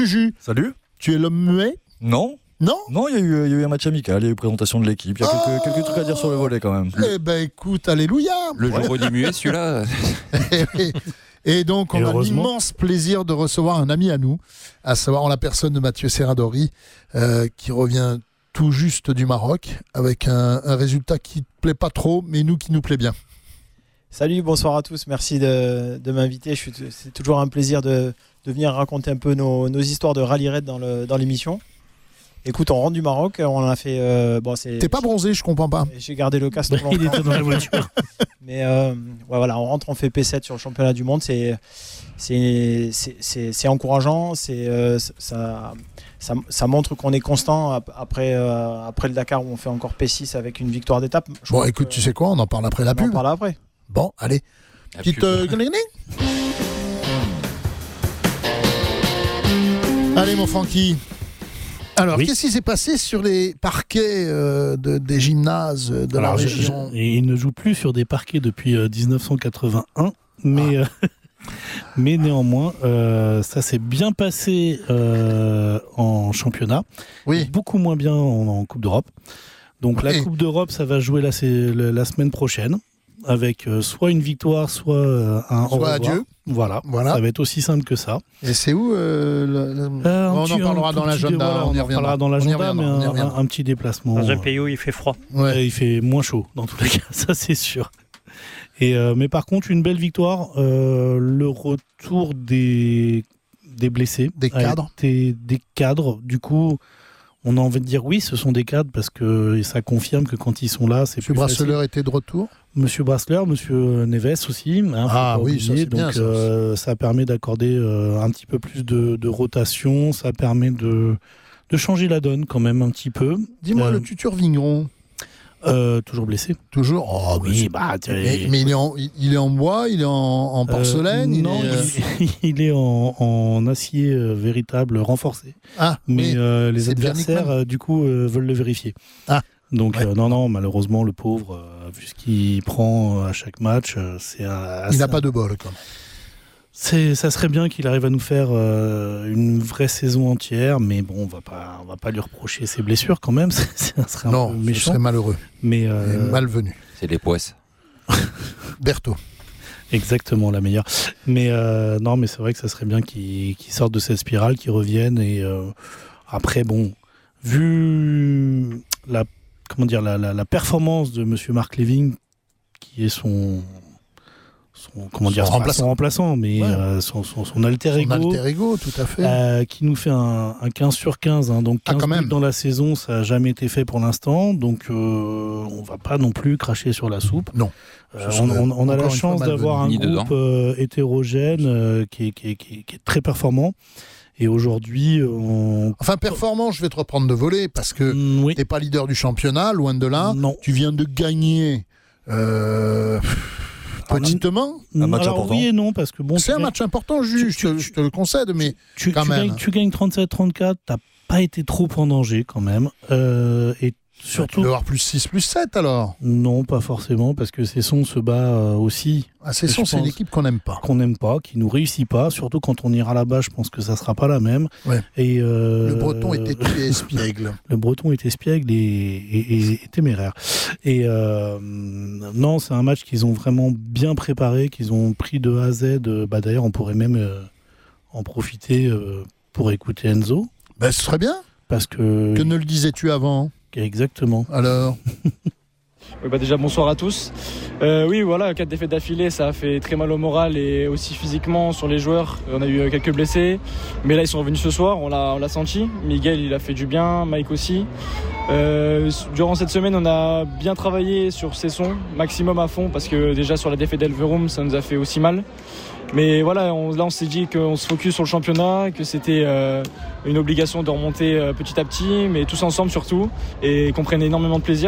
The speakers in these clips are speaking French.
Juju, Salut. tu es l'homme muet ? Non, il y a eu un match amical, il y a eu présentation de l'équipe, il y a quelques trucs à dire sur le volet quand même. Eh ben écoute, alléluia. Le jour du muet, celui-là. Et donc on a l'immense plaisir de recevoir un ami à nous, à savoir en la personne de Mathieu Serradori, qui revient tout juste du Maroc, avec un résultat qui ne plaît pas trop, mais nous qui nous plaît bien. Salut, bonsoir à tous, merci de m'inviter. C'est toujours un plaisir de venir raconter un peu nos histoires de rallye raid dans l'émission. Écoute, on rentre du Maroc, on a fait... T'es pas bronzé, je comprends pas. J'ai gardé le casque longtemps. Il était dans la voiture. Mais voilà, on rentre, on fait P7 sur le championnat du monde. C'est encourageant, ça montre qu'on est constant après le Dakar où on fait encore P6 avec une victoire d'étape. Bon, écoute, tu sais quoi, on en parle après la pub. On en parle après. Bon, allez. Petite... Allez, mon Francky. Alors, Qu'est-ce qui s'est passé sur les parquets des gymnases de la région ? Il ne joue plus sur des parquets depuis 1981, mais néanmoins, ça s'est bien passé en championnat, beaucoup moins bien en Coupe d'Europe. Donc la Coupe d'Europe, ça va jouer la semaine prochaine, avec soit une victoire, soit un au revoir. Adieu. Voilà, ça va être aussi simple que ça. Et c'est où on en parlera dans l'agenda. On y reviendra dans l'agenda, mais un petit déplacement. Dans un pays où il fait froid. Ouais. Il fait moins chaud, dans tous les cas, ça c'est sûr. Mais par contre, une belle victoire. Le retour des blessés. Des cadres. Des cadres. Du coup, on a envie de dire oui, ce sont des cadres, parce que ça confirme que quand ils sont là, c'est plus facile. Monsieur Brasseleur était de retour ? Monsieur Brasseleur, Monsieur Neves aussi. Oui, ça c'est donc, bien. Ça permet d'accorder un petit peu plus de rotation, ça permet de changer la donne quand même un petit peu. Dis-moi, le tuteur Vigneron. Toujours blessé. Toujours. Oui, mais il est en bois, il est en porcelaine. Il est en acier véritable renforcé. Mais les adversaires du coup veulent le vérifier. Donc non, malheureusement le pauvre, vu ce qu'il prend à chaque match, il n'a pas de bol quand même. Ça serait bien qu'il arrive à nous faire une vraie saison entière, mais bon, on va pas lui reprocher ses blessures quand même. Ça serait un peu méchant. Ce serait malheureux. Mais malvenu. C'est les poisses. Berthaud. Exactement, la meilleure. Mais non, mais c'est vrai que ça serait bien qu'il sorte de cette spirale, qu'il revienne. Et après, bon, vu la performance de Monsieur Marc Leving, qui est son remplaçant, mais son alter ego. Son alter ego, tout à fait. Qui nous fait un 15 sur 15. Donc 15 buts dans la saison, ça n'a jamais été fait pour l'instant. Donc on ne va pas non plus cracher sur la soupe. Non. On a la chance d'avoir un groupe hétérogène qui est très performant. Et aujourd'hui, Enfin, performant, je vais te reprendre de voler, parce que tu n'es pas leader du championnat, loin de là. Non. Tu viens de gagner... petitement. Un match important. Oui et non, parce que bon. C'est un match important, je te le concède, mais tu gagnes 37-34, tu n'as pas été trop en danger quand même. Et surtout. Tu dois avoir plus 6, plus 7 alors ? Non, pas forcément, parce que Cesson se bat aussi. Cesson, c'est une équipe qu'on n'aime pas. Qu'on n'aime pas, qui ne nous réussit pas, surtout quand on ira là-bas, je pense que ça ne sera pas la même. Ouais. Et le Breton était espiègle. Le Breton était espiègle et téméraire. Et non, c'est un match qu'ils ont vraiment bien préparé, qu'ils ont pris de A à Z. D'ailleurs, on pourrait même en profiter pour écouter Enzo. Ce serait bien. Parce que... Que ne le disais-tu avant ? Exactement. Alors déjà bonsoir à tous. Oui, voilà, 4 défaites d'affilée, ça a fait très mal au moral et aussi physiquement sur les joueurs. On a eu quelques blessés, mais là ils sont revenus ce soir, on l'a senti. Miguel, il a fait du bien, Mike aussi. Durant cette semaine, on a bien travaillé sur ces sons, maximum à fond, parce que déjà sur la défaite d'Elverum, ça nous a fait aussi mal. Mais voilà, là on s'est dit qu'on se focus sur le championnat, que c'était une obligation de remonter petit à petit, mais tous ensemble surtout, et qu'on prenne énormément de plaisir.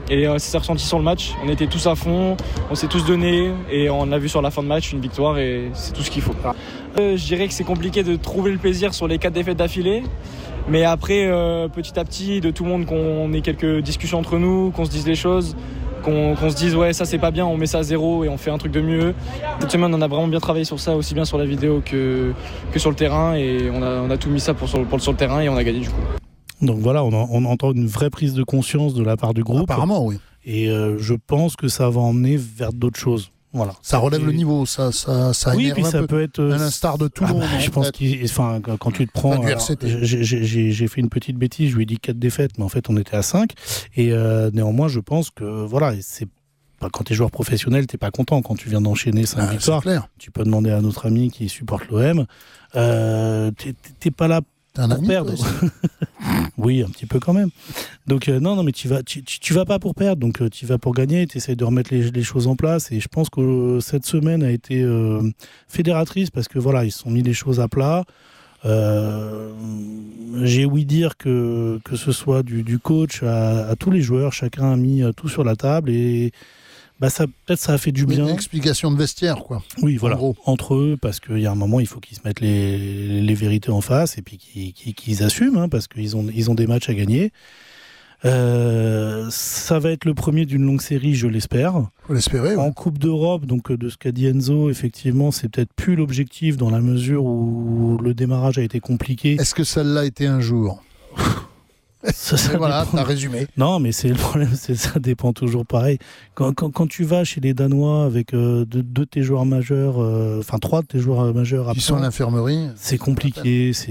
Et ça s'est ressenti sur le match. On était tous à fond, on s'est tous donnés et on a vu sur la fin de match une victoire et c'est tout ce qu'il faut. Je dirais que c'est compliqué de trouver le plaisir sur les 4 défaites d'affilée. Mais après, petit à petit, de tout le monde, qu'on ait quelques discussions entre nous, qu'on se dise les choses, qu'on se dise ouais, ça c'est pas bien, on met ça à 0 et on fait un truc de mieux. Cette semaine, on a vraiment bien travaillé sur ça, aussi bien sur la vidéo que sur le terrain, et on a tout mis ça sur le terrain et on a gagné du coup. Donc voilà, on entend une vraie prise de conscience de la part du groupe. Apparemment, oui. Et je pense que ça va emmener vers d'autres choses. Voilà. Ça relève le niveau, ça oui, puis énerve ça un peu. peut être à l'instar de Toulon. Je pense quand tu te prends, j'ai fait une petite bêtise, je lui ai dit 4 défaites, mais en fait on était à 5. Et néanmoins, je pense que voilà, quand tu es joueur professionnel, tu n'es pas content quand tu viens d'enchaîner 5 victoires. Tu peux demander à notre ami qui supporte l'OM. Tu n'es pas là pour perdre. Oui, un petit peu quand même. Donc non, mais tu vas pas pour perdre, donc tu vas pour gagner, tu essaies de remettre les choses en place, et je pense que cette semaine a été fédératrice, parce que voilà, ils se sont mis les choses à plat. J'ai ouï dire que ce soit du coach à tous les joueurs, chacun a mis tout sur la table, et peut-être ça a fait du bien. Une explication de vestiaire, quoi. Oui, voilà, entre eux, parce qu'il y a un moment, il faut qu'ils se mettent les vérités en face, et puis qu'ils assument, hein, parce qu'ils ont des matchs à gagner. Ça va être le premier d'une longue série, je l'espère. Faut l'espérer, ouais. En Coupe d'Europe, donc de ce qu'a dit Enzo, effectivement, c'est peut-être plus l'objectif, dans la mesure où le démarrage a été compliqué. Est-ce que ça l'a été un jour? Voilà, t'as résumé. Non, mais c'est le problème, ça dépend toujours pareil. Quand tu vas chez les Danois avec deux de tes joueurs majeurs, 3 de tes joueurs majeurs, qui sont à l'infirmerie, c'est compliqué. C'est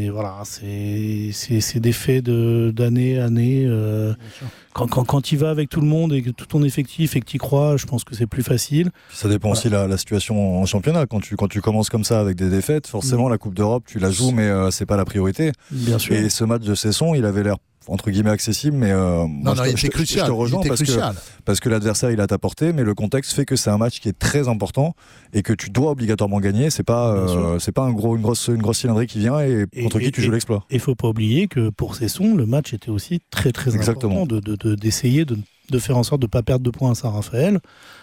des faits d'année à année. Quand tu vas avec tout le monde et que tout ton effectif et que tu y crois, je pense que c'est plus facile. Ça dépend aussi la situation en championnat. Quand tu commences comme ça avec des défaites, forcément la Coupe d'Europe, tu la joues, mais c'est pas la priorité. Bien sûr. Et ce match de Cesson, il avait l'air entre guillemets accessible, mais il était crucial. Je te rejoins parce que l'adversaire il a ta portée, mais le contexte fait que c'est un match qui est très important et que tu dois obligatoirement gagner. C'est pas une grosse cylindrée qui vient et contre qui tu joues l'exploit. Et faut pas oublier que pour Cesson, le match était aussi très très important d'essayer de faire en sorte de pas perdre de points à Saint-Raphaël.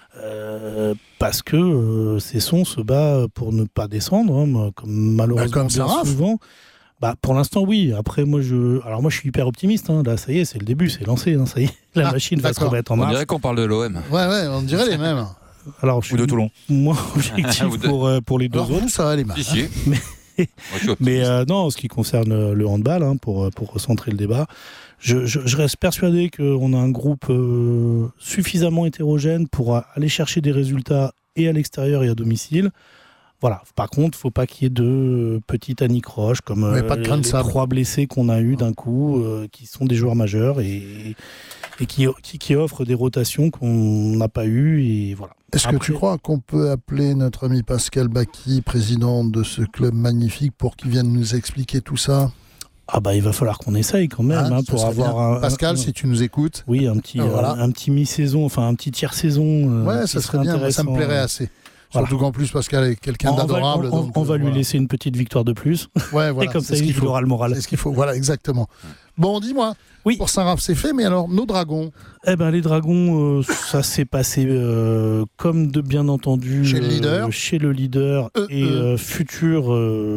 Parce que Cesson se bat pour ne pas descendre, hein, comme malheureusement bien souvent. Pour l'instant, oui. Après, moi, je suis hyper optimiste. Hein. Là, ça y est, c'est le début, c'est lancé. Hein. Ça y est, la machine va se remettre en marche. On dirait qu'on parle de l'OM. Ouais, on dirait les mêmes. Alors, ou de Toulon. Moi, objectif pour les deux autres. Ça va les matchs. Ici. Mais non, en ce qui concerne le handball, hein, pour recentrer le débat, je reste persuadé qu'on a un groupe suffisamment hétérogène pour aller chercher des résultats et à l'extérieur et à domicile. Voilà. Par contre, il ne faut pas qu'il y ait de petites anicroches comme les 3 blessés qu'on a eu d'un coup, qui sont des joueurs majeurs et qui offrent des rotations qu'on n'a pas eues. Et voilà. Est-ce que tu crois qu'on peut appeler notre ami Pascal Bacchi, président de ce club magnifique, pour qu'il vienne nous expliquer tout ça ? Il va falloir qu'on essaye quand même pour avoir Pascal, si tu nous écoutes. Oui, un petit mi-saison, enfin un petit tiers-saison. Ça serait bien, ça me plairait assez. Surtout qu'en plus, Pascal est quelqu'un d'adorable. On va lui laisser une petite victoire de plus. Ouais, voilà, et comme ça, il aura le moral. C'est ce qu'il faut. Voilà, exactement. Bon, dis-moi. Oui. Pour Saint-Raph, c'est fait, mais alors, nos dragons. Les dragons, ça s'est passé comme de bien entendu chez le leader et futur.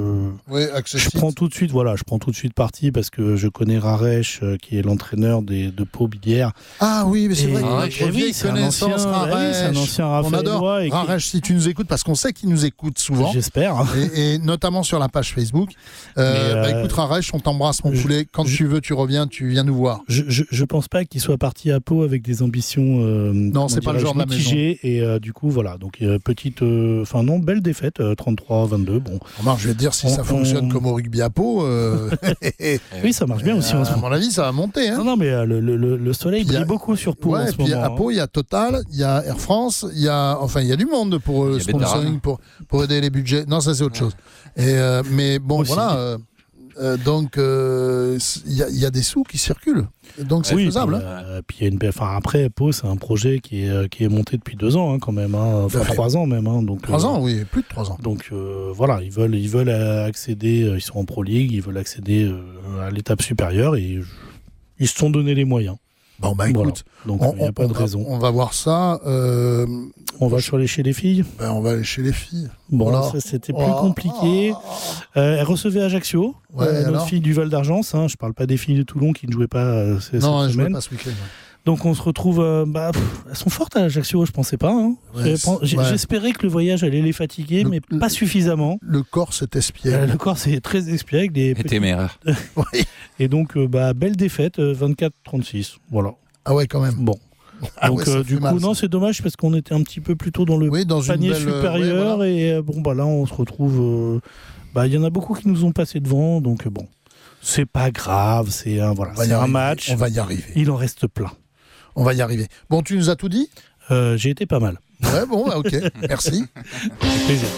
Je prends tout de suite parti parce que je connais Raresh, qui est l'entraîneur de Pau Billère. Ah oui, mais c'est vrai. C'est un ancien Raphaël. On adore Raresh, si tu nous écoutes, parce qu'on sait qu'il nous écoute souvent. J'espère. Et notamment sur la page Facebook. Écoute, Raresh, on t'embrasse, mon poulet. Quand tu veux, tu reviens, tu viens nous voir. Je pense pas qu'il soit parti à Pau avec des ambitions non, c'est pas le genre de la maison. Et du coup, voilà. Donc, belle défaite, 33-22. Bon. Remarque, je vais te dire, si ça fonctionne comme au rugby à Pau. Oui, ça marche bien aussi en ce moment. À mon avis, ça va monter. Hein. Non, mais le soleil brille beaucoup sur Pau en ce moment. À Pau, il y a Total, il y a Air France, il y a du monde pour sponsoring, pour aider les budgets. Non, ça, c'est autre chose. Mais bon, aussi. Voilà. Donc, il y a des sous qui circulent. Donc, c'est faisable. Puis après, Pau, c'est un projet qui est monté depuis 2 ans, hein, quand même. 3 ans même. Hein, donc, 3 ans, oui, plus de 3 ans. Donc, voilà, ils veulent accéder, ils sont en Pro League, ils veulent accéder à l'étape supérieure et ils se sont donné les moyens. Bon, bah écoute, donc il n'y a pas de raison. On va voir ça. On va chez les filles. Ben, on va aller chez les filles. Bon, voilà. Ça c'était plus compliqué. Elle recevait Ajaccio, notre fille du Val d'Argence. Je ne parle pas des filles de Toulon qui ne jouaient pas cette semaine. Non, elles ne jouaient pas ce week-end. Donc on se retrouve. Elles sont fortes à Ajaccio, je ne pensais pas. J'espérais que le voyage allait les fatiguer, mais pas suffisamment. Le corps s'est espiègle. Le corps c'est très espiègle. Et téméraire. Et donc, belle défaite, 24-36. Voilà. Ah ouais, quand même. Bon. Donc, du coup, non, c'est dommage parce qu'on était un petit peu plutôt dans le panier supérieur. Et là, on se retrouve. Il y en a beaucoup qui nous ont passé devant. Donc, c'est pas grave. C'est un match. On va y arriver. Il en reste plein. On va y arriver. Bon, tu nous as tout dit ? J'ai été pas mal. Ouais, bon, ok. Merci. Avec plaisir.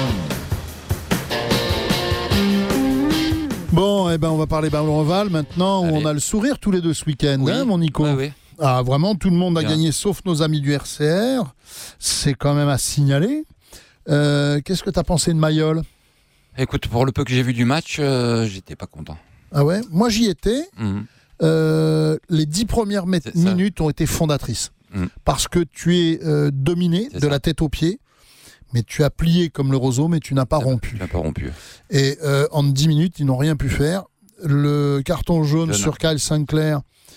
Bon, on va parler ballon ovale maintenant. Où on a le sourire tous les deux ce week-end, mon Nico. Oui. Ah, vraiment, tout le monde a gagné, sauf nos amis du RCR. C'est quand même à signaler. Qu'est-ce que tu as pensé de Mayol ? Écoute, pour le peu que j'ai vu du match, j'étais pas content. Ah ouais ? Moi, j'y étais. Les 10 premières minutes ont été fondatrices. Parce que tu es dominé de la tête aux pieds. Mais tu as plié comme le roseau, mais tu n'as pas rompu. Et en 10 minutes, ils n'ont rien pu faire. Le carton jaune sur Kyle Sinclair,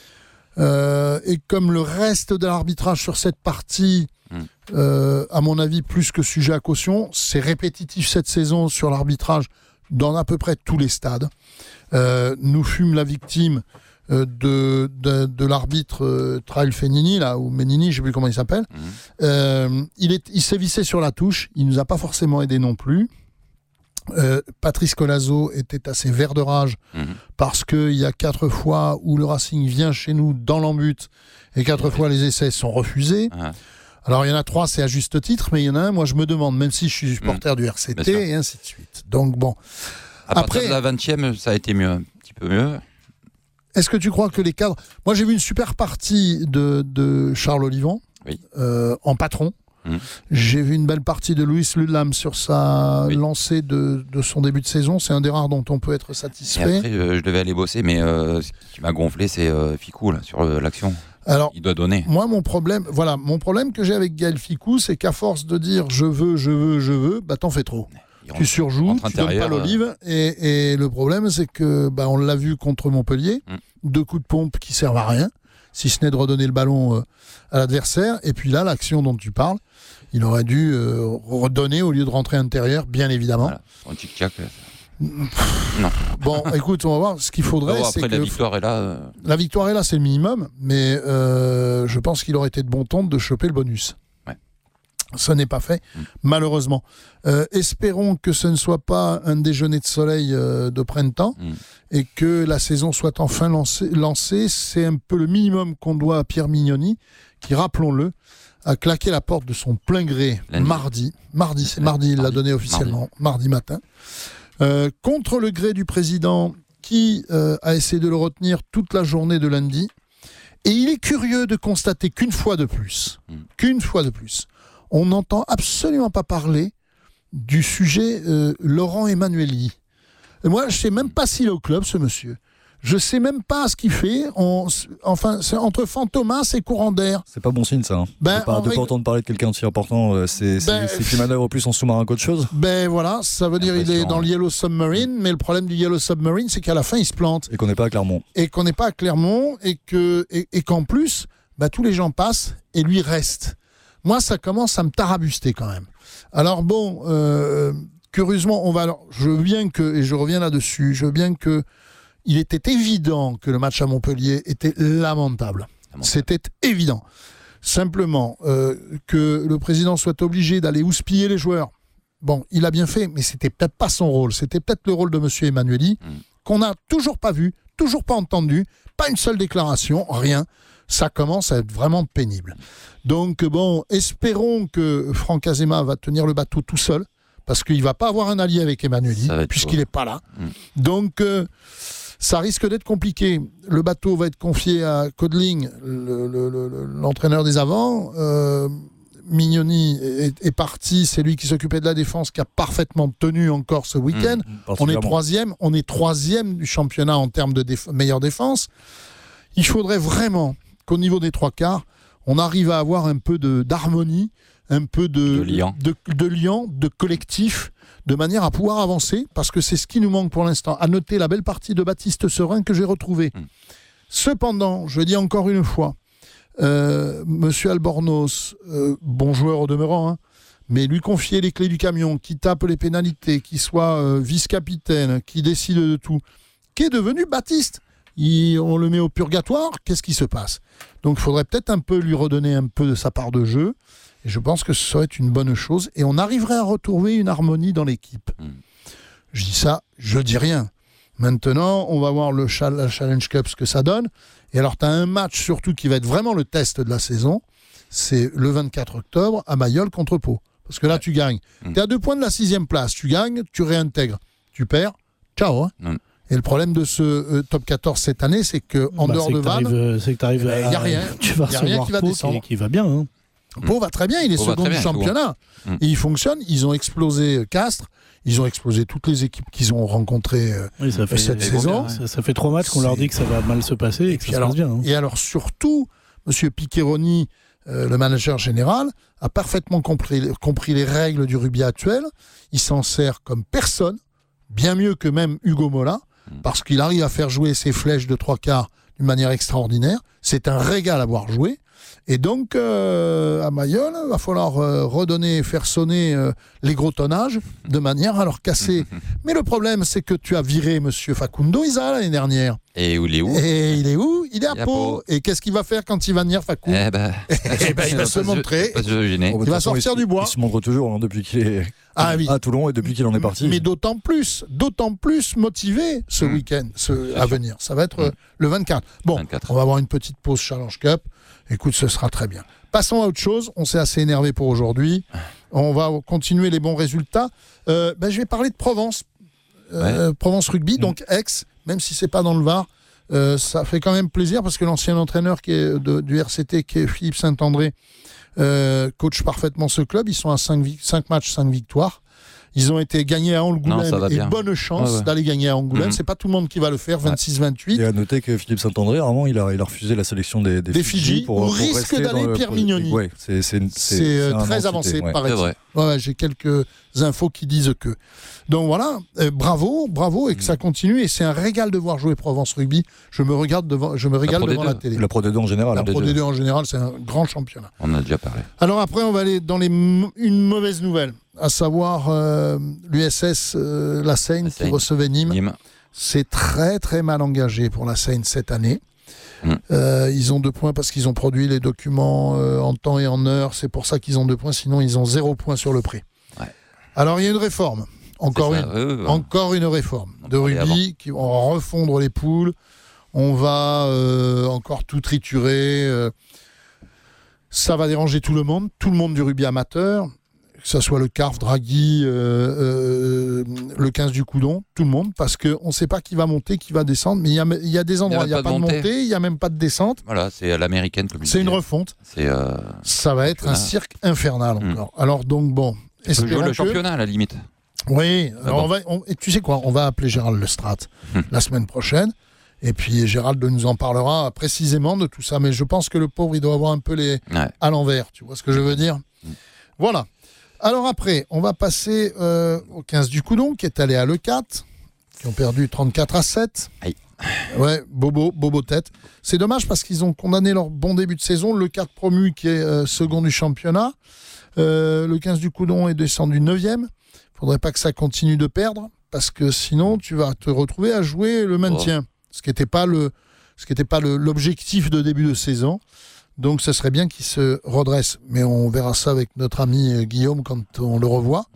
et comme le reste de l'arbitrage sur cette partie, à mon avis, plus que sujet à caution, c'est répétitif cette saison sur l'arbitrage dans à peu près tous les stades. Nous fûmes la victime de l'arbitre Trail Fenini là, ou Menini, je ne sais plus comment il s'appelle. Il s'est vissé sur la touche, il ne nous a pas forcément aidé non plus. Patrice Colazo était assez vert de rage parce qu'il y a 4 fois où le Racing vient chez nous dans l'embut et 4 fois les essais sont refusés. Alors il y en a 3, c'est à juste titre, mais il y en a un, moi je me demande, même si je suis supporter du RCT et ainsi de suite. Donc bon. Après, la 20e, ça a été mieux, un petit peu mieux. Est-ce que tu crois que les cadres... Moi, j'ai vu une super partie de Charles Olivon en patron. J'ai vu une belle partie de Louis Ludlam sur sa lancée de son début de saison. C'est un des rares dont on peut être satisfait. Et après, je devais aller bosser, mais ce qui m'a gonflé, c'est Ficou là, sur l'action. Alors, il doit donner. Moi, mon problème que j'ai avec Gaël Ficou, c'est qu'à force de dire je veux, t'en fais trop. Tu surjoues, tu donnes pas l'olive, et le problème c'est que on l'a vu contre Montpellier, 2 coups de pompe qui servent à rien, si ce n'est de redonner le ballon à l'adversaire, et puis là l'action dont tu parles, il aurait dû redonner au lieu de rentrer intérieur, bien évidemment. Voilà, son tic-tac. Non. Bon, écoute, on va voir. Ce qu'il faudrait, c'est que... la victoire est là. La victoire est là, c'est le minimum, mais je pense qu'il aurait été de bon ton de choper le bonus. Ça n'est pas fait, malheureusement. Espérons que ce ne soit pas un déjeuner de soleil de printemps et que la saison soit enfin lancée. C'est un peu le minimum qu'on doit à Pierre Mignoni, qui, rappelons-le, a claqué la porte de son plein gré mardi, il l'a donné officiellement, mardi matin, contre le gré du président qui a essayé de le retenir toute la journée de lundi. Et il est curieux de constater qu'une fois de plus, on n'entend absolument pas parler du sujet Laurent Emmanuelli. Et moi, je ne sais même pas s'il est au club, ce monsieur. Je ne sais même pas ce qu'il fait. C'est entre Fantomas et courant d'air. C'est pas bon signe, ça. De pas entendre parler de quelqu'un de si important, c'est qu'il manœuvre plus en sous-marin qu'autre chose. Voilà, ça veut dire qu'il est dans le Yellow Submarine, mais le problème du Yellow Submarine, c'est qu'à la fin, il se plante. Et qu'on n'est pas à Clermont. Et qu'en plus, tous les gens passent et lui reste. Moi, ça commence à me tarabuster quand même. Alors bon, curieusement, je veux bien que, et je reviens là-dessus, il était évident que le match à Montpellier était lamentable. C'était évident. Simplement, que le président soit obligé d'aller houspiller les joueurs. Bon, il a bien fait, mais c'était peut-être pas son rôle. C'était peut-être le rôle de M. Emmanuelli, qu'on n'a toujours pas vu, toujours pas entendu, pas une seule déclaration, rien. Ça commence à être vraiment pénible. Donc espérons que Franck Azema va tenir le bateau tout seul, parce qu'il ne va pas avoir un allié avec Emmanuelli, puisqu'il n'est pas là. Donc ça risque d'être compliqué. Le bateau va être confié à Codling, l'entraîneur des avants. Mignoni est parti, c'est lui qui s'occupait de la défense, qui a parfaitement tenu encore ce week-end. On est troisième du championnat en termes de meilleure défense. Il faudrait vraiment qu'au niveau des 3 quarts, on arrive à avoir un peu d'harmonie, un peu de lien, de collectif, de manière à pouvoir avancer, parce que c'est ce qui nous manque pour l'instant. À noter la belle partie de Baptiste Serin que j'ai retrouvée. Cependant, je dis encore une fois, Monsieur Albornoz, bon joueur au demeurant, hein, mais lui confier les clés du camion, qui tape les pénalités, qui soit vice-capitaine, qui décide de tout, qui est devenu Baptiste. On le met au purgatoire, qu'est-ce qui se passe? Donc il faudrait peut-être un peu lui redonner un peu de sa part de jeu, et je pense que ce serait une bonne chose, et on arriverait à retrouver une harmonie dans l'équipe. Je dis ça, je dis rien. Maintenant, on va voir la Challenge Cup, ce que ça donne, et alors tu as un match surtout qui va être vraiment le test de la saison, c'est le 24 octobre à Mayol contre Pau. Parce que là, tu gagnes. Tu es à 2 points de la 6e place. Tu gagnes, tu réintègres. Tu perds, ciao. Hein. Et le problème de ce top 14 cette année, c'est qu'en dehors de Vannes, c'est que tu arrives il n'y a rien. Tu vas recevoir Pau qui va bien. Hein. Pau va très bien, il est second du championnat. Et il fonctionne. Ils ont explosé Castres. Ils ont explosé toutes les équipes qu'ils ont rencontrées cette saison. Ça fait 3 matchs qu'on leur dit que ça va mal se passer et que ça se passe bien. Hein. Et alors surtout, M. Piccheroni, le manager général, a parfaitement compris les règles du rugby actuel. Il s'en sert comme personne, bien mieux que même Hugo Mola, parce qu'il arrive à faire jouer ses flèches de 3 quarts d'une manière extraordinaire. C'est un régal à voir jouer. Et donc, à Mayol, il va falloir redonner, faire sonner les gros tonnages de manière à leur casser. Mais le problème, c'est que tu as viré M. Facundo Isa l'année dernière. Et il est où? Il est à Pau. Et qu'est-ce qu'il va faire quand il va venir, Facou? Il va se montrer. Il va sortir du bois. Il se montre toujours depuis qu'il est à Toulon et depuis qu'il en est parti. Mais d'autant plus motivé ce week-end à venir. Ça va être le 24. Bon, 24. On va avoir une petite pause Challenge Cup. Écoute, ce sera très bien. Passons à autre chose. On s'est assez énervé pour aujourd'hui. On va continuer les bons résultats. Je vais parler de Provence. Provence Rugby, donc Aix, même si c'est pas dans le Var. Ça fait quand même plaisir parce que l'ancien entraîneur qui est du RCT, qui est Philippe Saint-André, coach parfaitement ce club. Ils sont à 5 matchs, 5 victoires. Ils ont été gagnés à Angoulême et bonne chance d'aller gagner à Angoulême. C'est pas tout le monde qui va le faire, 26-28. Et à noter que Philippe Saint-André, vraiment, il a refusé la sélection des Fidji au risque d'aller Pierre Mignoni. C'est très avancé, paraît-il. J'ai quelques infos qui disent que. Donc voilà, bravo, et que ça continue. Et c'est un régal de voir jouer Provence Rugby. Je me régale devant la télé. La Pro D2 en général. La Pro D2 en général, c'est un grand championnat. On en a déjà parlé. Alors après, on va aller dans une mauvaise nouvelle, à savoir l'USS La Seine qui recevait Nîmes. C'est très très mal engagé pour La Seine cette année. Ils ont 2 points parce qu'ils ont produit les documents en temps et en heure. C'est pour ça qu'ils ont 2 points, sinon ils ont 0 points sur le prix. Alors il y a une réforme. Encore une réforme de rugby qui vont refondre les poules. On va encore tout triturer. Ça va déranger tout le monde du rugby amateur, que ce soit le CARF, Draghi, le 15 du Coudon, tout le monde, parce qu'on ne sait pas qui va monter, qui va descendre. Mais il y a des endroits où il n'y a pas de montée, il n'y a même pas de descente. Voilà, c'est à l'américaine. C'est une refonte. Ça va être un cirque infernal encore. Alors donc bon. On peut jouer le championnat à la limite. Oui, alors tu sais quoi, on va appeler Gérald Lestrade la semaine prochaine, et puis Gérald nous en parlera précisément de tout ça, mais je pense que le pauvre, il doit avoir un peu à l'envers, tu vois ce que je veux dire? Voilà. Alors après, on va passer au 15 du Coudon, qui est allé à l'E4, qui ont perdu 34-7. Aïe. Ouais, bobo tête. C'est dommage parce qu'ils ont condamné leur bon début de saison, l'E4 promu qui est second du championnat. Le 15 du Coudon est descendu 9e. Faudrait pas que ça continue de perdre, parce que sinon tu vas te retrouver à jouer le maintien, ce qui n'était pas l'objectif de début de saison. Donc ce serait bien qu'il se redresse, mais on verra ça avec notre ami Guillaume quand on le revoit.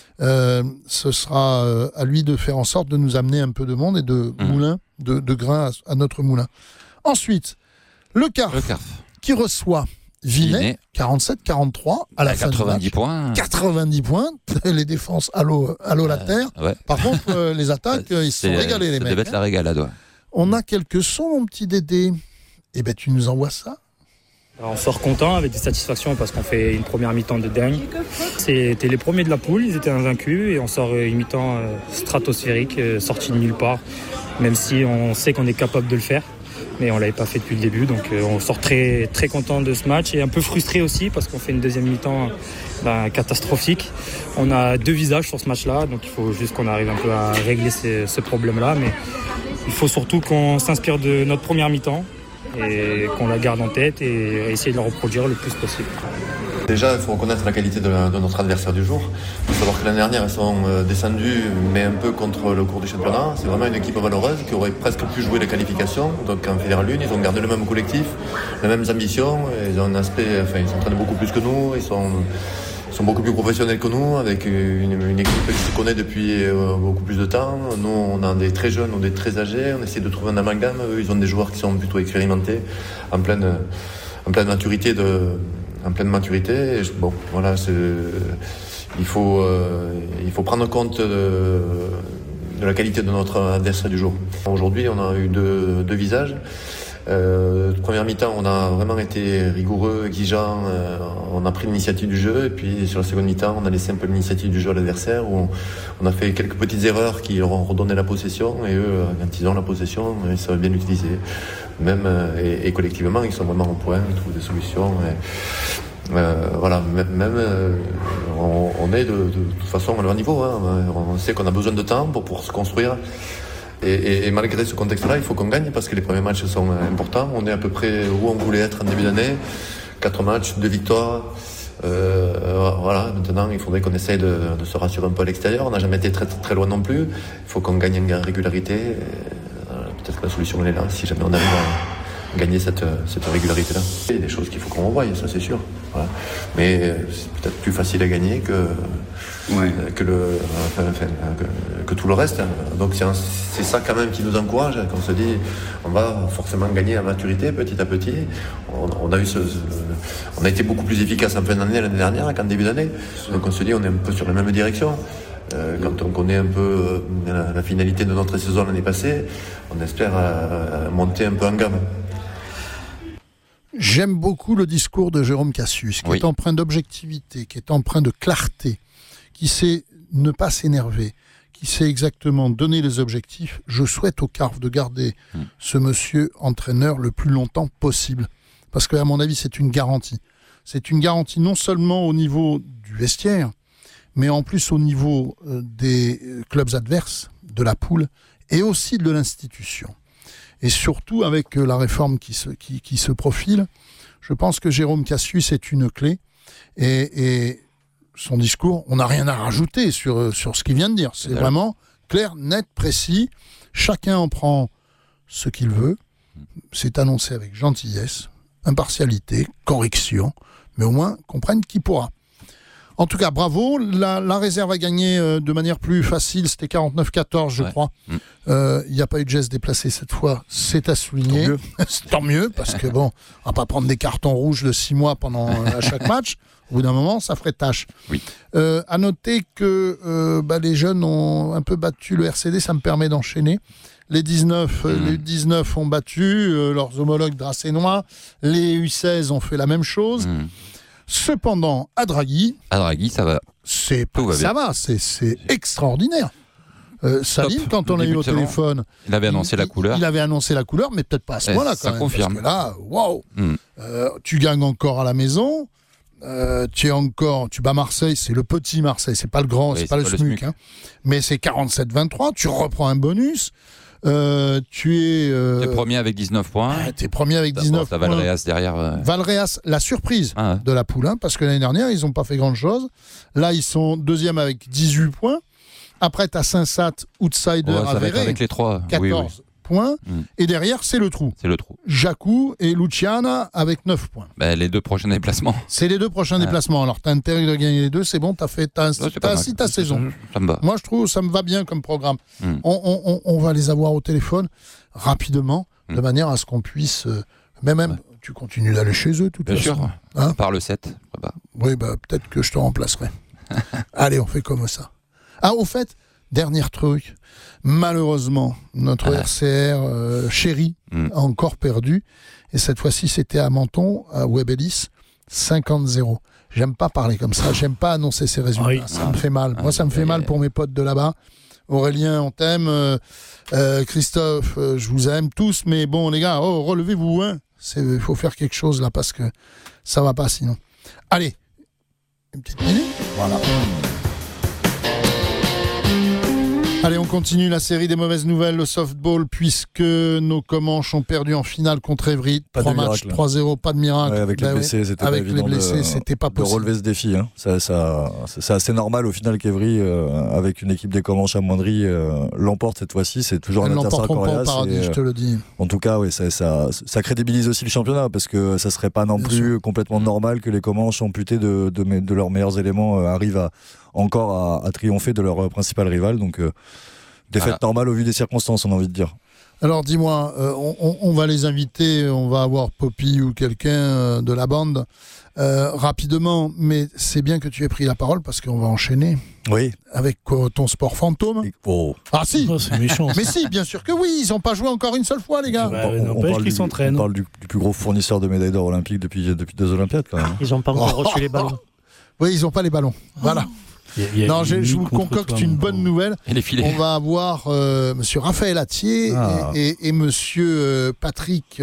Ce sera à lui de faire en sorte de nous amener un peu de monde et de moulin, de grains à notre moulin. Ensuite, le CARF qui reçoit Vinay, 47-43 à la fin 90 points. 90 points, les défenses à l'eau la terre. Par contre, les attaques, ils se sont régalés, les mecs. Ça devait être la régalade. On a quelques sons, mon petit Dédé. Eh ben, tu nous envoies ça? On sort content, avec des satisfactions, parce qu'on fait une première mi-temps de dingue. C'était les premiers de la poule, ils étaient invaincus, et on sort une mi-temps stratosphérique, sortie de nulle part, même si on sait qu'on est capable de le faire. mais on l'avait pas fait depuis le début. Donc on sort très, très content de ce match et un peu frustré aussi parce qu'on fait une deuxième mi-temps catastrophique. On a 2 visages sur ce match-là, donc il faut juste qu'on arrive un peu à régler ce problème-là. Mais il faut surtout qu'on s'inspire de notre première mi-temps et qu'on la garde en tête et essayer de la reproduire le plus possible. Déjà, il faut reconnaître la qualité de notre adversaire du jour. Il faut savoir que l'année dernière, ils sont descendus, mais un peu contre le cours du championnat. C'est vraiment une équipe valeureuse qui aurait presque pu jouer les qualifications. Donc en Fédéral 1, ils ont gardé le même collectif, les mêmes ambitions. Ils ont un aspect, ils s'entraînent beaucoup plus que nous. Ils sont beaucoup plus professionnels que nous, avec une équipe qui se connaît depuis beaucoup plus de temps. Nous, on a des très jeunes, on a des très âgés. On essaie de trouver un amalgame. Eux, ils ont des joueurs qui sont plutôt expérimentés, en pleine maturité Et bon, voilà, il faut prendre compte de la qualité de notre adversaire du jour. Aujourd'hui, on a eu deux visages. Première mi-temps, on a vraiment été rigoureux, exigeant, on a pris l'initiative du jeu, et puis sur la seconde mi-temps, on a laissé un peu l'initiative du jeu à l'adversaire, où on a fait quelques petites erreurs qui leur ont redonné la possession, et eux, quand ils ont la possession, ils savent bien l'utiliser. Même et collectivement, ils sont vraiment au point, ils trouvent des solutions. Voilà, on est de toute façon à leur niveau. On sait qu'on a besoin de temps pour se construire. Et malgré ce contexte-là, il faut qu'on gagne parce que les premiers matchs sont importants. On est à peu près où on voulait être en début d'année. 4 matchs, 2 victoires. Voilà, maintenant il faudrait qu'on essaye de se rassurer un peu à l'extérieur. On n'a jamais été très, très loin non plus. Il faut qu'on gagne en régularité. Peut-être que la solution elle est là, si jamais on arrive à gagner cette régularité-là. Il y a des choses qu'il faut qu'on revoie, ça c'est sûr. Voilà. Mais c'est peut-être plus facile à gagner que tout le reste. Donc c'est ça quand même qui nous encourage, quand on se dit on va forcément gagner en maturité petit à petit. On a été beaucoup plus efficace en fin d'année l'année dernière qu'en début d'année. Donc on se dit on est un peu sur la même direction. Quand on connaît un peu la finalité de notre saison l'année passée, on espère monter un peu en gamme. J'aime beaucoup le discours de Jérôme Cassius, qui est empreint d'objectivité, qui est empreint de clarté, qui sait ne pas s'énerver, qui sait exactement donner les objectifs. Je souhaite au CARF de garder ce monsieur entraîneur le plus longtemps possible. Parce qu'à mon avis, c'est une garantie. C'est une garantie non seulement au niveau du vestiaire, mais en plus au niveau des clubs adverses, de la poule, et aussi de l'institution. Et surtout avec la réforme qui se profile, je pense que Jérôme Cassius est une clé. Et son discours, on n'a rien à rajouter sur ce qu'il vient de dire. C'est vraiment clair, net, précis. Chacun en prend ce qu'il veut. C'est annoncé avec gentillesse, impartialité, correction, mais au moins qu'on prenne qui pourra. En tout cas, bravo. La réserve a gagné de manière plus facile. C'était 49-14, je crois. Il n'y a pas eu de geste déplacé cette fois. C'est à souligner. Tant mieux, parce que bon, on va pas prendre des cartons rouges de 6 mois à chaque match. Au bout d'un moment, ça ferait tâche. Oui. À noter que les jeunes ont un peu battu le RCD. Ça me permet d'enchaîner. Les 19 ont battu leurs homologues dracénois. Les U16 ont fait la même chose. Cependant, à Draghi, ça va. C'est extraordinaire. Salim, quand on l'a eu au téléphone, il avait annoncé la couleur. Il avait annoncé la couleur, mais peut-être pas à ce point-là. Ça confirme. Parce que là, waouh, tu gagnes encore à la maison. Tu bats Marseille, c'est le petit Marseille, c'est pas le grand, c'est pas le SMUC, hein, mais c'est 47-23. Tu reprends un bonus. T'es premier avec 19 points. T'es premier avec 19 points. Valréas derrière. Valréas, la surprise de la poule, parce que l'année dernière, ils n'ont pas fait grand-chose. Là, ils sont deuxième avec 18 points. Après, t'as Saint-Sat, outsider avéré, avec les 3. 14 points. Et derrière, c'est le trou. Jacou et Luciana avec 9 points. Les 2 prochains déplacements. C'est les 2 prochains déplacements. Alors, t'as intérêt de gagner les 2, c'est bon, t'as assis ta saison. Ça me va. Moi, je trouve ça me va bien comme programme. On va les avoir au téléphone rapidement, de manière à ce qu'on puisse... Même tu continues d'aller chez eux, tout à fait. Bien sûr, par le 7. Oui, peut-être que je te remplacerai. Allez, on fait comme ça. Au fait, dernier truc, malheureusement, notre RCR chéri a encore perdu. Et cette fois-ci, c'était à Menton, à Webelis, 50-0. J'aime pas parler comme ça, j'aime pas annoncer ces résultats. Ça me fait mal. Moi, ça me fait mal pour mes potes de là-bas. Aurélien, on t'aime. Christophe, je vous aime tous. Mais bon, les gars, relevez-vous. Hein. Il faut faire quelque chose là parce que ça va pas sinon. Allez, une petite minute. Voilà. Allez, on continue la série des mauvaises nouvelles, le softball, puisque nos Comanches ont perdu en finale contre Évry. 3 matchs, 3-0, pas de miracle. Ouais, avec les blessés, c'était pas évident c'était pas possible. De relever ce défi. Hein. C'est assez normal au final qu'Évry, avec une équipe des Comanches amoindrie, l'emporte cette fois-ci. C'est toujours un adversaire coriace. Paradis, je te le dis. En tout cas, oui, ça crédibilise aussi le championnat, parce que ça serait pas non plus complètement normal que les Comanches amputés de leurs meilleurs éléments arrivent encore à triompher de leur principal rival. Donc défaite normale au vu des circonstances, on a envie de dire. Alors dis-moi, on va les inviter, on va avoir Poppy ou quelqu'un de la bande rapidement, mais c'est bien que tu aies pris la parole parce qu'on va enchaîner. Oui. Avec ton sport fantôme. Ah si. C'est méchant. Mais si, bien sûr que oui, ils n'ont pas joué encore une seule fois, les gars. On parle du plus gros fournisseur de médailles d'or olympiques depuis 2 Olympiades quand même. Ils n'ont pas encore reçu les ballons. Oui, ils n'ont pas les ballons. Voilà. Je vous concocte une bonne nouvelle. On va avoir monsieur Raphaël Attier et monsieur Patrick,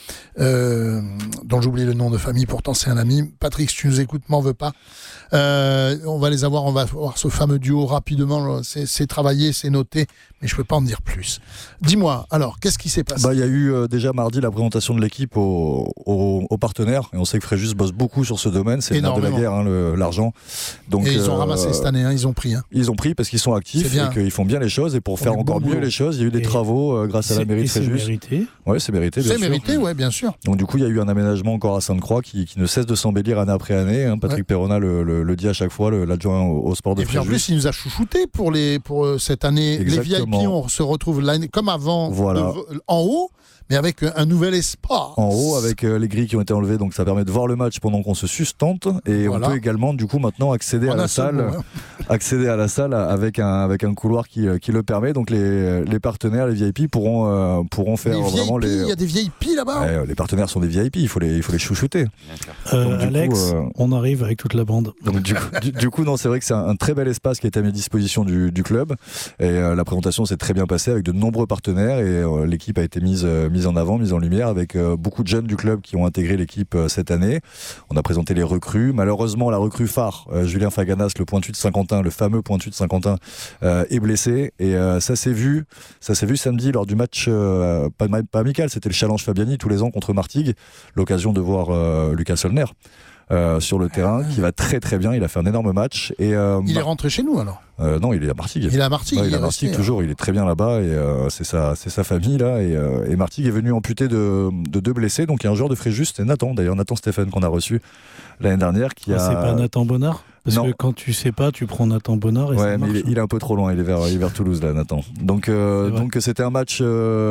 dont j'oublie le nom de famille, pourtant c'est un ami. Patrick, si tu nous écoutes, m'en veux pas. On va les avoir, on va voir ce fameux duo rapidement. C'est travaillé, c'est noté, mais je ne peux pas en dire plus. Dis-moi, alors, qu'est-ce qui s'est passé ? Il y a eu déjà mardi la présentation de l'équipe aux partenaires, et on sait que Fréjus bosse beaucoup sur ce domaine, c'est le nerf de la guerre, l'argent. Donc, et ils ont ramassé cette année, ils ont pris. Ils ont pris parce qu'ils sont actifs et qu'ils font bien les choses, et pour faire encore mieux les choses, il y a eu des travaux grâce à la mairie de Fréjus. C'est mérité. Oui, c'est mérité, bien sûr. C'est mérité, oui, bien sûr. Donc du coup, il y a eu un aménagement encore à Sainte-Croix qui ne cesse de s'embellir année après année. Hein. Patrick Perrona le dit à chaque fois, l'adjoint au sport de Fréjus. Et puis en plus, il nous a chouchouté pour cette année. Exactement. Les VIP, on se retrouve l'année comme avant, en haut, mais avec un nouvel espace. En haut, avec les grilles qui ont été enlevées, donc ça permet de voir le match pendant qu'on se sustente. Et on peut également, du coup, maintenant accéder à la salle, avec un couloir qui le permet. Donc les partenaires, les VIP pourront faire vraiment les. Il y a des VIP là-bas. Les partenaires sont des VIP, il faut les chouchouter. Donc, Alex, on arrive avec toute la bande. Donc du coup, non, c'est vrai que c'est un très bel espace qui est à mes dispositions du club. Et la présentation s'est très bien passée avec de nombreux partenaires et l'équipe a été mise en avant, mise en lumière avec beaucoup de jeunes du club qui ont intégré l'équipe cette année. On a présenté les recrues. Malheureusement, la recrue phare, Julien Faganas, le pointu de Saint-Quentin, le fameux pointu de Saint-Quentin, est blessé. Et ça s'est vu samedi lors du match, pas amical, c'était le Challenge Fabiani tous les ans contre Martigues. L'occasion de voir Lucas Solner sur le terrain, qui va très très bien. Il a fait un énorme match. Et, il est rentré chez nous alors ? Non, il est à Martigues. Il est à Martigues. Il est à Martigues toujours. Il est très bien là-bas et c'est sa famille là. Et Martigues est venu amputé de 2 blessés. Donc il y a un joueur de Fréjus, c'est Nathan. D'ailleurs Nathan Stéphane qu'on a reçu l'année dernière. C'est pas Nathan Bonnard ? Parce que quand tu sais pas, tu prends Nathan Bonnard et ça marche. Mais il est un peu trop loin. Il est vers Toulouse là, Nathan. Donc c'était un match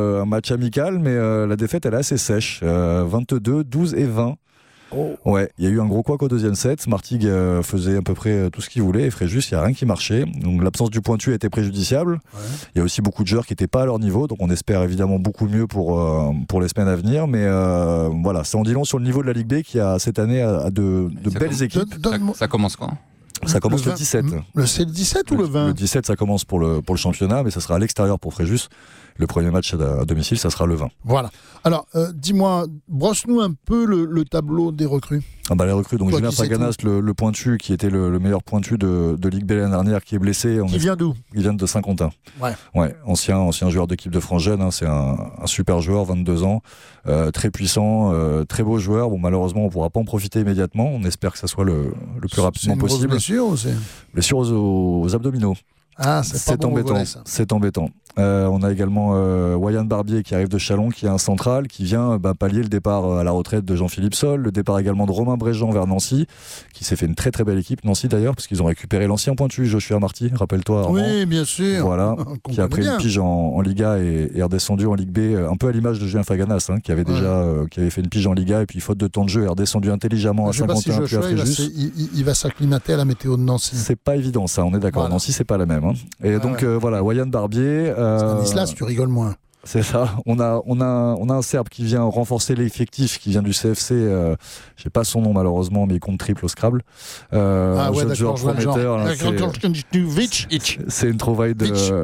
amical, mais la défaite elle est assez sèche. 22, 12 et 20. Ouais, il y a eu un gros couac au deuxième set. Martigues faisait à peu près tout ce qu'il voulait et Fréjus, il n'y a rien qui marchait. Donc l'absence du pointu a été préjudiciable. Il y a aussi beaucoup de joueurs qui n'étaient pas à leur niveau, donc on espère évidemment beaucoup mieux pour les semaines à venir. Mais voilà, ça en dit long sur le niveau de la Ligue B qui a cette année de belles équipes. Ça commence quand ? Ça commence le 17. C'est le 17 ou le 20 ? Le 17, ça commence pour le championnat, mais ça sera à l'extérieur pour Fréjus. Le premier match à domicile, ça sera le 20. Voilà. Alors, dis-moi, brosse-nous un peu le tableau des recrues. Les recrues, donc Julien Faganas, le pointu, qui était le meilleur pointu de Ligue B l'année dernière, qui est blessé. Qui vient d'où ? Il vient de Saint-Quentin. Ouais, ancien joueur d'équipe de France jeune, c'est un super joueur, 22 ans, très puissant, très beau joueur. Bon, malheureusement, on ne pourra pas en profiter immédiatement. On espère que ça soit le plus rapidement possible. Blessure ou blessure aux abdominaux. Ah, c'est embêtant. Volet, ça. C'est embêtant. On a également Wayan Barbier qui arrive de Châlons, qui est un central, qui vient pallier le départ à la retraite de Jean-Philippe Sol, le départ également de Romain Bréjean vers Nancy, qui s'est fait une très très belle équipe, Nancy d'ailleurs, parce qu'ils ont récupéré l'ancien pointu Joshua Marty, rappelle-toi. Oui, bien sûr. Voilà, qui a pris une pige en Liga et est redescendu en Ligue B, un peu à l'image de Julien Faganas, qui avait déjà qui avait fait une pige en Liga et puis faute de temps de jeu est redescendu intelligemment à Saint-Quentin puis à Fréjus. Il va s'acclimater à la météo de Nancy. C'est pas évident ça, on est d'accord. Voilà. Nancy c'est pas la même. Et donc voilà, Wayan Barbier. Stanislas, tu rigoles moins. C'est ça. On a un Serbe qui vient renforcer l'effectif, qui vient du CFC. J'ai pas son nom malheureusement, mais il compte triple au Scrabble. Jeune joueur prometteur. C'est une trouvaille